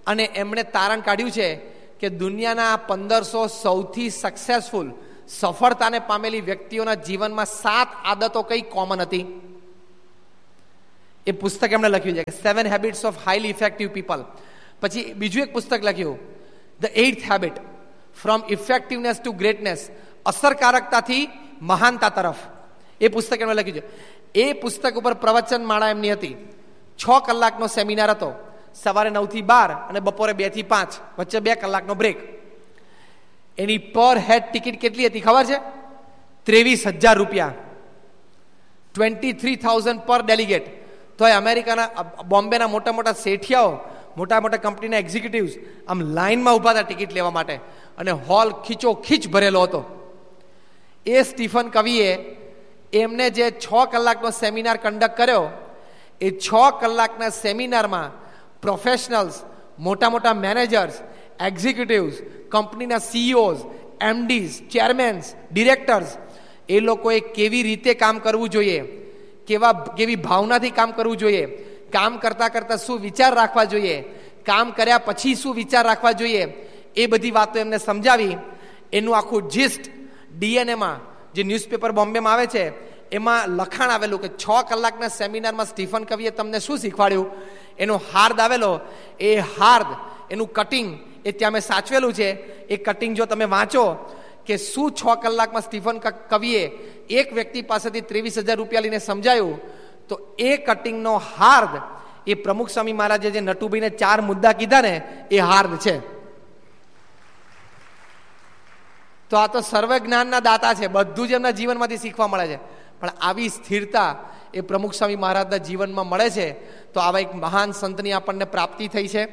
અને એમણે તારણ કાઢ્યું છે કે દુનિયાના પંદરસો સૌથી સક્સેસફુલ સફળતાને પામેલી વ્યક્તિઓના જીવનમાં સાત આદતો કઈ કોમન હતી. એ પુસ્તક એમણે લખ્યું છે કે સેવન habits of highly effective people. પછી બીજું એક પુસ્તક લખ્યું the eighth habit from effectiveness two greatness, અસરકારકતાથી મહાનતા તરફ. એ પુસ્તક એમણે લખ્યું છે. એ પુસ્તક ઉપર પ્રવચન માળા એમની હતી. છ કલાકનો સેમિનાર હતો, સવારે નવ થી બાર અને બપોરે બે થી પાંચ, વચ્ચે બે કલાકનો બ્રેક. એની પર હેડ ટિકિટ કેટલી હતી ખબર છે? ત્રેવીસ હજાર રૂપિયા, ટ્વેન્ટી થ્રી થાઉઝન્ડ પર ડેલિગેટ. તો એ અમેરિકાના બોમ્બેના મોટા મોટા શેઠિયાઓ, મોટા મોટા કંપનીના એક્ઝિક્યુટિવ્સ આમ લાઇનમાં ઊભા હતા ટિકિટ લેવા માટે, અને હોલ ખીચો ખીચ ભરેલો હતો. એ સ્ટીફન કવિએ એમને જે છ કલાકનો સેમિનાર કન્ડક્ટ કર્યો, એ છ કલાકના સેમિનારમાં પ્રોફેશનલ્સ, મોટા મોટા મેનેજર્સ, એક્ઝિક્યુટિવ્સ, કંપનીના સીઈઓઝ, એમડીઝ, ચેરમેન્સ, ડિરેક્ટર્સ, એ લોકોએ કેવી રીતે કામ કરવું જોઈએ, કેવા કેવી ભાવનાથી કામ કરવું જોઈએ, કામ કરતાં કરતાં શું વિચાર રાખવા જોઈએ, કામ કર્યા પછી શું વિચાર રાખવા જોઈએ, એ બધી વાતો એમને સમજાવી. એનું આખું જીસ્ટ ડીએનએમાં, જે ન્યૂઝપેપર બોમ્બેમાં આવે છે, એમાં લખાણ આવેલું કે છ કલાકના સેમિનારમાં સ્ટીફન કવિએ તમને શું શીખવાડ્યું. એનો હાર્દ આવેલો, એ હાર્દ, એનું કટિંગ એ ત્યાં મેં સાચવેલું છે. એ કટિંગ જો તમે વાંચો કે શું છ કલાકમાં સ્ટીફન કવિએ એક વ્યક્તિ પાસેથી ત્રેવીસ હજાર રૂપિયા લઈને સમજાયું, તો એ કટિંગનો હાર્દ એ પ્રમુખ સ્વામી મહારાજે જે નટુભાઈને ચાર મુદ્દા કીધા ને, એ હાર્દ છે. તો આ તો સર્વ જ્ઞાનના દાતા છે, બધું જ એમના જીવનમાંથી શીખવા મળે છે. પણ આવી સ્થિરતા એ પ્રમુખ સ્વામી મહારાજના જીવનમાં મળે છે. તો આવા એક મહાન સંતની આપણને પ્રાપ્તિ થઈ છે.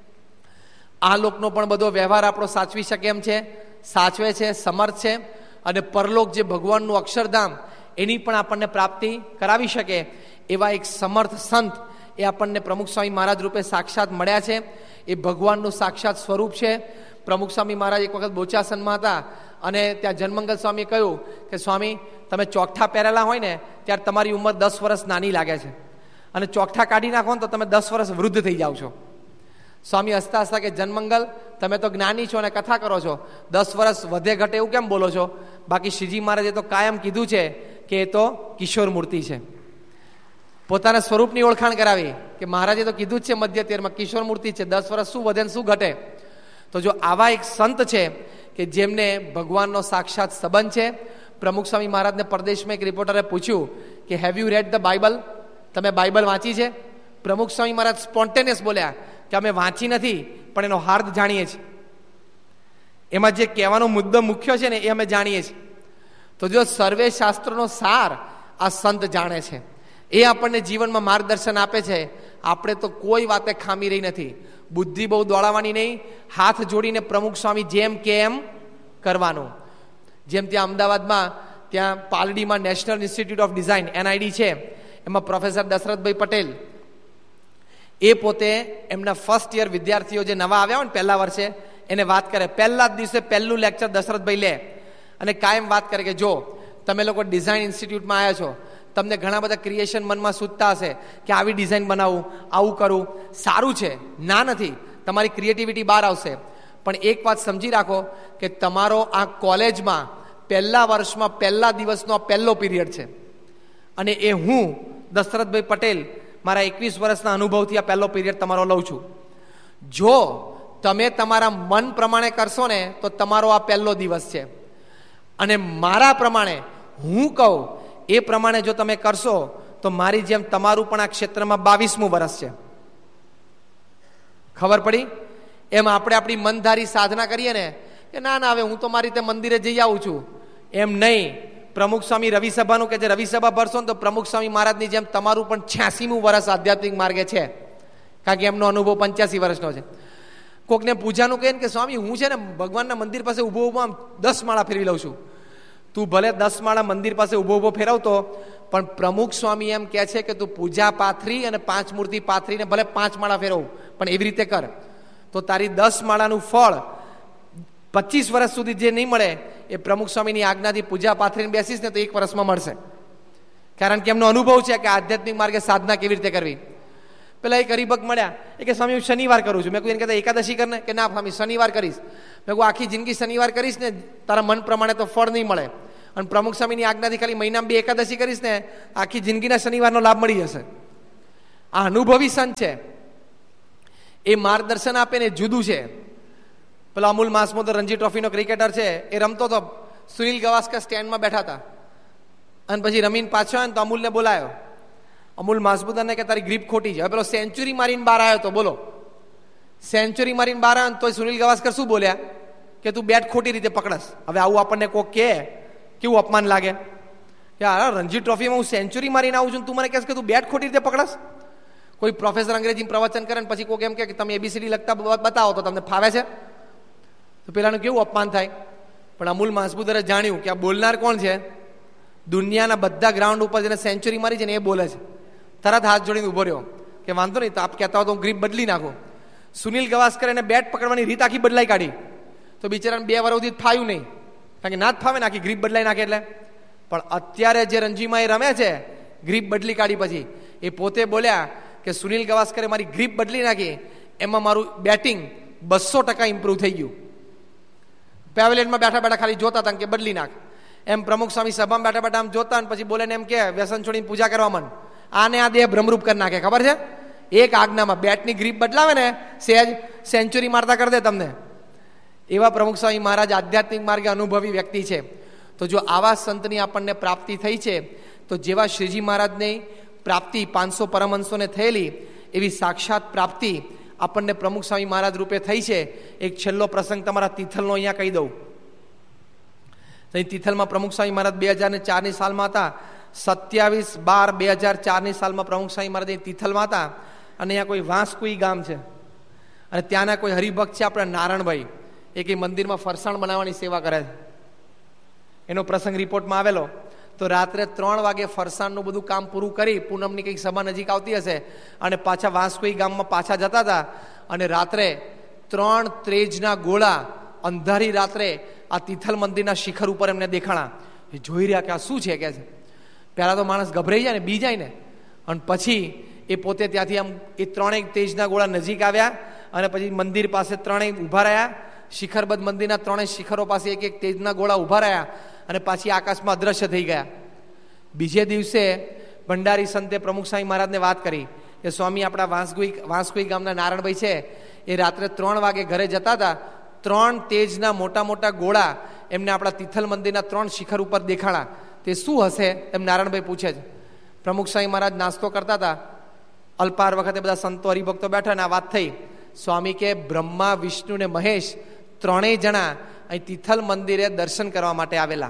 આ લોકનો પણ બધો વ્યવહાર આપણો સાચવી શકે એમ છે, સાચવે છે, સમર્થ છે. અને પરલોક જે ભગવાનનું અક્ષરધામ, એની પણ આપણને પ્રાપ્તિ કરાવી શકે એવા એક સમર્થ સંત એ આપણને પ્રમુખ સ્વામી મહારાજ રૂપે સાક્ષાત મળ્યા છે. એ ભગવાનનું સાક્ષાત સ્વરૂપ છે. પ્રમુખ સ્વામી મહારાજ એક વખત બોચાસનમાં હતા, અને ત્યાં જનમંગલ સ્વામીએ કહ્યું કે સ્વામી, તમે ચોકઠા પહેરેલા હોય ને ત્યારે તમારી ઉંમર દસ વર્ષ નાની લાગે છે, અને ચોકઠા કાઢી નાખો ને તો તમે દસ વર્ષ વૃદ્ધ થઈ જાઓ છો. સ્વામી હસતા હસતા કે જનમંગલ, તમે તો જ્ઞાની છો અને કથા કરો છો, દસ વર્ષ વધે ઘટે એવું કેમ બોલો છો? બાકી શ્રીજી મહારાજે તો કાયમ કીધું છે કે એ તો કિશોર મૂર્તિ છે. પોતાના સ્વરૂપની ઓળખાણ કરાવી કે મહારાજે તો કીધું જ છે મધ્ય તેરમાં કિશોર મૂર્તિ છે, દસ વર્ષ શું વધે ને શું ઘટે. તો જો આવા એક સંત છે કે જેમને ભગવાનનો સાક્ષાત સંબંધ છે. પ્રમુખ સ્વામી મહારાજને પરદેશમાં એક રિપોર્ટરે પૂછ્યું કે have you read the Bible, તમે બાઇબલ વાંચી છે? પ્રમુખ સ્વામી મહારાજ સ્પોન્ટેનિયસ બોલ્યા કે અમે વાંચી નથી, પણ એનો હાર્દ જાણીએ છીએ, એમાં જે કહેવાનો મુદ્દો મુખ્ય છે ને એ અમે જાણીએ છીએ. તો જો સર્વે શાસ્ત્રોનો સાર આ સંત જાણે છે, એ આપણને જીવનમાં માર્ગદર્શન આપે છે. આપણે તો કોઈ વાતે ખામી રહી નથી. બુદ્ધિ બહુ દોડાવવાની નહીં, હાથ જોડીને પ્રમુખ સ્વામી જેમ કે એમ કરવાનું. જેમ ત્યાં અમદાવાદમાં ત્યાં પાલડીમાં national institute of design NID છે, એમાં પ્રોફેસર દશરથભાઈ પટેલ એ પોતે એમના ફર્સ્ટ યર વિદ્યાર્થીઓ જે નવા આવ્યા હોય ને પહેલા વર્ષે, એને વાત કરે. પહેલા જ દિવસે પહેલું લેક્ચર દશરથભાઈ લે અને કાયમ વાત કરે કે જો તમે લોકો ડિઝાઇન ઇન્સ્ટિટ્યૂટમાં આવ્યા છો, તમને ઘણા બધા ક્રિએશન મનમાં સૂચતા હશે કે આવી ડિઝાઇન બનાવું, આવું કરું. સારું છે, ના નથી, તમારી ક્રિએટિવિટી બહાર આવશે. પણ એક વાત સમજી રાખો કે તમારો આ કોલેજમાં પહેલા વર્ષમાં પહેલા દિવસનો પહેલો પીરિયડ છે, અને એ હું દશરથભાઈ પટેલ મારા એકવીસ વર્ષના અનુભવથી આ પહેલો પીરિયડ તમારો લઉં છું. જો તમે તમારા મન પ્રમાણે કરશો ને તો તમારો આ પહેલો દિવસ છે, અને મારા પ્રમાણે હું કહું એ પ્રમાણે જો તમે કરશો તો મારી જેમ તમારું પણ આ ક્ષેત્રમાં બાવીસમું વર્ષ છે. ખબર પડી? એમ આપણે આપણી મનધારી સાધના કરીએ ને કે ના ના હવે હું તો મારી રીતે મંદિરે જઈ આવું છું, એમ નહીં. પ્રમુખ સ્વામી રવિસભાનું કે જે રવિસભા ભરશો ને તો પ્રમુખ સ્વામી મહારાજની જેમ તમારું પણ છ્યાસીમું વર્ષ આધ્યાત્મિક માર્ગે છે, કારણ કે એમનો અનુભવ પંચ્યાસી વર્ષનો છે. કોકને પૂજાનું કહે ને કે સ્વામી હું છે ને ભગવાનના મંદિર પાસે ઊભો ઊભો આમ દસ માળા ફેરવી લઉં છું. તું ભલે દસ માળા મંદિર પાસે ઊભો ઊભો ફેરવતો, પણ પ્રમુખ સ્વામી એમ કહે છે કે તું પૂજા પાથરી અને પાંચ મૂર્તિ પાથરીને ભલે પાંચ માળા ફેરવ, પણ એવી રીતે કર તો તારી દસ માળાનું ફળ પચીસ વર્ષ સુધી જે નહીં મળે એ પ્રમુખ સ્વામીની આજ્ઞાથી પૂજા પાથરીને બેસીશ ને તો એક વર્ષમાં મળશે. કારણ કે એમનો અનુભવ છે કે આધ્યાત્મિક માર્ગે સાધના કેવી રીતે કરવી. પેલા એક હરિભક્ત મળ્યા, એ કે સ્વામી હું શનિવાર કરું છું. મેં કોઈ એને કહેતા એકાદશી કરને, કે ના સ્વામી શનિવાર કરીશ. મેં કહું આખી જિંદગી શનિવાર કરીશ ને તારા મન પ્રમાણે તો ફળ નહીં મળે, અને પ્રમુખ સ્વામીની આજ્ઞાથી ખાલી મહિનામાં બે એકાદશી કરીશ ને આખી જિંદગીના શનિવારનો લાભ મળી જશે. આ અનુભવી સંત છે, એ માર્ગદર્શન આપે ને જુદું છે. પેલો અમૂલ માસમોદર રણજી ટ્રોફીનો ક્રિકેટર છે, એ રમતો હતો, સુનિલ ગવાસ્કર સ્ટેન્ડમાં બેઠા હતા, અને પછી રમીને પાછો આવ્યો ને તો અમૂલને બોલાયો. અમૂલ માસમુદરને કે તારી ગ્રીપ ખોટી છે. હવે પેલો સેન્ચુરી મારીને બહાર આવ્યો તો બોલો, સેન્ચુરી મારીને બહાર આવ્યો તો સુનિલ ગવાસ્કર શું બોલ્યા કે તું બેટ ખોટી રીતે પકડસ. હવે આવું આપણને કોક કહે, કેવું અપમાન લાગે. યાર રણજી ટ્રોફીમાં હું સેન્ચુરી મારીને આવું છું, તું મને કહેશ કે તું બેટ ખોટી રીતે પકડસ. કોઈ પ્રોફેસર અંગ્રેજી પ્રવચન કરે ને પછી કોઈક એમ કે તમે એબીસીડી લખતા બતાવો તો તમને ફાવે છે, તો પેલાનું કેવું અપમાન થાય. પણ અમૂલ માસમુદરે જાણ્યું કે આ બોલનાર કોણ છે, દુનિયાના બધા ગ્રાઉન્ડ ઉપર જેને સેન્ચુરી મારી છે ને એ બોલે છે. તરત હાથ જોડીને ઉભો રહ્યો કે વાંધો નહીં, તો આપ કહેતા હો તો હું ગ્રીપ બદલી નાખું. સુનિલ ગવાસ્કર એને બેટ પકડવાની રીત આખી બદલાઈ કાઢી, તો બિચારાને બે વર્ષ સુધી ફાયું નહીં, કારણ કે ના જ ફાવે ને આખી ગ્રીપ બદલાઈ નાખે એટલે. પણ અત્યારે જે રણજીમાં એ રમે છે, ગ્રીપ બદલી કાઢી પછી એ પોતે બોલ્યા કે સુનિલ ગવાસ્કરે મારી ગ્રીપ બદલી નાખી, એમાં મારું બેટિંગ બસો ટકા ઇમ્પ્રૂવ થઈ ગયું. પેવેલિયનમાં બેઠા બેઠા ખાલી જોતા હતા કે બદલી નાખ, એમ પ્રમુખ સ્વામી સભામાં બેઠા બેઠા આમ જોતા ને પછી બોલે ને એમ કે વ્યસન છોડીને પૂજા કરવા મન, આને આ દેહ ભ્રમરૂપ કરી નાખે. ખબર છે, એક આજ્ઞામાં બેટની ગ્રીપ બદલાવે ને સહેજ સેન્ચુરી મારતા કરી દે તમને. એવા પ્રમુખ સ્વામી મહારાજ આધ્યાત્મિક માર્ગે અનુભવી વ્યક્તિ છે. તો જો આવા સંતની આપણને પ્રાપ્તિ થઈ છે, તો જેવા શ્રીજી મહારાજની પ્રાપ્તિ પાંચસો પરમહંસોને થયેલી એવી સાક્ષાત પ્રાપ્તિ આપણને પ્રમુખ સ્વામી મહારાજ રૂપે થઈ છે. એક છેલ્લો પ્રસંગ તમારા તિથલનો અહીંયા કહી દઉં. તિથલમાં પ્રમુખ સ્વામી મહારાજ બે હજાર ને ચારની સાલમાં હતા. સત્યાવીસ બાર બે હજાર ચારની સાલમાં પ્રમુખ સ્વામી મહારાજ તિથલમાં હતા, અને અહીંયા કોઈ વાંસકુઈ ગામ છે, અને ત્યાંના કોઈ હરિભક્ત છે આપણે નારણભાઈ, એ કંઈ મંદિરમાં ફરસાણ બનાવવાની સેવા કરે છે. એનો પ્રસંગ રિપોર્ટમાં આવેલો. તો રાત્રે ત્રણ વાગે ફરસાણનું બધું કામ પૂરું કરી, પૂનમની કંઈક સભા નજીક આવતી હશે, અને પાછા વાંસકુઈ ગામમાં પાછા જતા હતા, અને રાત્રે ત્રણ ત્રેજના ગોળા અંધારી રાત્રે આ તિથલ મંદિરના શિખર ઉપર એમને દેખાણા. એ જોઈ રહ્યા કે આ શું છે કે છે. પહેલાં તો માણસ ગભરાઈ જાય ને, બી જાય ને, અને પછી એ પોતે ત્યાંથી આમ એ ત્રણેય તેજના ગોળા નજીક આવ્યા, અને પછી મંદિર પાસે ત્રણેય ઊભા રહ્યા. શિખરબદ્ધ મંદિરના ત્રણેય શિખરો પાસે એક એક તેજના ગોળા ઊભા રહ્યા, અને પાછી આકાશમાં અદ્રશ્ય થઈ ગયા. બીજે દિવસે ભંડારી સંતે પ્રમુખ સ્વામી મહારાજને વાત કરી કે સ્વામી આપણા વાંસકુઈ વાંસકુઈ ગામના નારણભાઈ છે, એ રાત્રે ત્રણ વાગે ઘરે જતા હતા, ત્રણ તેજના મોટા મોટા ગોળા એમને આપણા તિથલ મંદિરના ત્રણ શિખર ઉપર દેખાણા. તે શું હશે એમ નારણભાઈ પૂછે છે. પ્રમુખ સ્વામી મહારાજ નાસ્તો કરતા હતા, અલ્પાર વખતે બધા સંતો હરિભક્તો બેઠા ને આ વાત થઈ. સ્વામી કે બ્રહ્મા વિષ્ણુ ને મહેશ ત્રણેય જણા અહીં તિથલ મંદિરે દર્શન કરવા માટે આવેલા.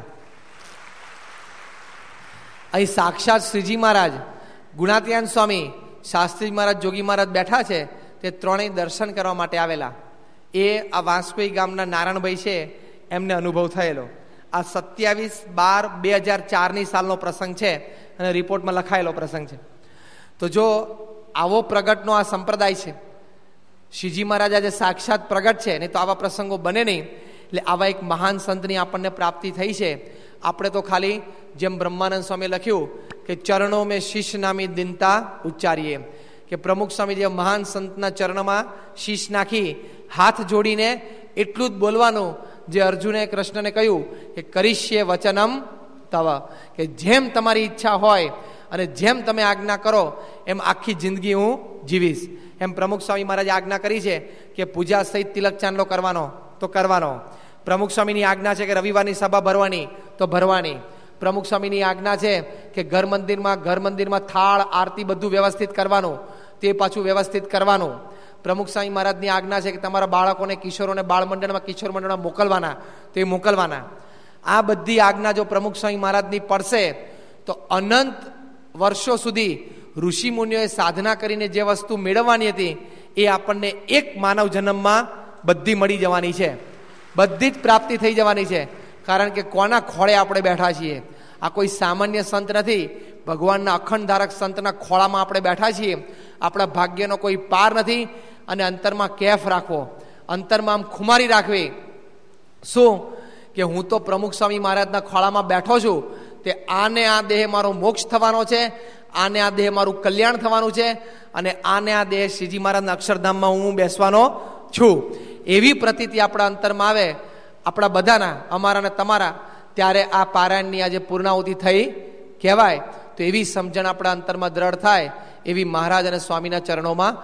અહીં સાક્ષાત શ્રીજી મહારાજ, ગુણાતીયાન સ્વામી, શાસ્ત્રી મહારાજ, જોગી મહારાજ બેઠા છે, તે ત્રણેય દર્શન કરવા માટે આવેલા. એ આ વાંસકુઈ ગામના નારાયણભાઈ છે, એમને અનુભવ થયેલો. આ સત્યાવીસ બાર બે હજાર ચારની સાલનો પ્રસંગ છે, અને રિપોર્ટમાં લખાયેલો પ્રસંગ છે. તો જો આવો પ્રગટનો આ સંપ્રદાય છે, શ્રીજી મહારાજ આજે સાક્ષાત પ્રગટ છે, નહીં તો આવા પ્રસંગો બને નહીં. એટલે આવા એક મહાન સંતની આપણને પ્રાપ્તિ થઈ છે. આપણે તો ખાલી જેમ બ્રહ્માનંદ સ્વામી લખ્યું કે ચરણો મેં શીશ નામી દિનતા ઉચ્ચારીએ, કે પ્રમુખ સ્વામી જે મહાન સંતના ચરણમાં શીશ નાખી હાથ જોડીને એટલું જ બોલવાનું જે અર્જુને કૃષ્ણને કહ્યું કે કરીશ્ય વચનમ તવ, કે જેમ તમારી ઈચ્છા હોય અને જેમ તમે આજ્ઞા કરો એમ આખી જિંદગી હું જીવીશ. એમ પ્રમુખ સ્વામી મહારાજે આજ્ઞા કરી છે કે પૂજા સહિત તિલક ચાંદલો કરવાનો તો કરવાનો. પ્રમુખ સ્વામીની આજ્ઞા છે કે રવિવારની સભા ભરવાની તો ભરવાની. પ્રમુખ સ્વામીની આજ્ઞા છે કે ઘર મંદિરમાં ઘર મંદિરમાં થાળ આરતી બધું વ્યવસ્થિત કરવાનું, તે પાછું વ્યવસ્થિત કરવાનું. પ્રમુખ સ્વામી મહારાજની આજ્ઞા છે કે તમારા બાળકોને કિશોરોને બાળ મંડળમાં કિશોર મંડળમાં મોકલવાના તો એ મોકલવાના. આ બધી આજ્ઞા જો પ્રમુખ સ્વામી મહારાજની પડશે તો અનંત વર્ષો સુધી ઋષિ મુનિઓએ સાધના કરીને જે વસ્તુ મેળવવાની હતી એ આપણને એક માનવ જન્મમાં બધી મળી જવાની છે, બધી જ પ્રાપ્તિ થઈ જવાની છે. કારણ કે કોના ખોળે આપણે બેઠા છીએ? આ કોઈ સામાન્ય સંત નથી, ભગવાનના અખંડ ધારક સંતના ખોળામાં આપણે બેઠા છીએ. આપણા ભાગ્યનો કોઈ પાર નથી. અને અંતરમાં કેફ રાખવો, અંતરમાં આમ ખુમારી રાખવી, શું કે હું તો પ્રમુખ સ્વામી મહારાજના ખોળામાં બેઠો છું, તે આને આ દેહ મારો મોક્ષ થવાનો છે, આને આ દેહ મારું કલ્યાણ થવાનું છે અને આને આ દેહ શ્રીજી મહારાજના અક્ષરધામમાં હું બેસવાનો છું, એવી પ્રતીતિ આપણા અંતરમાં આવે, આપણા બધાના, અમારા ને તમારા, ત્યારે આ પારાયણની આજે પૂર્ણાહુતિ થઈ કહેવાય. તો એવી સમજણ આપણા અંતરમાં દ્રઢ થાય, એવી મહારાજ અને સ્વામીના ચરણોમાં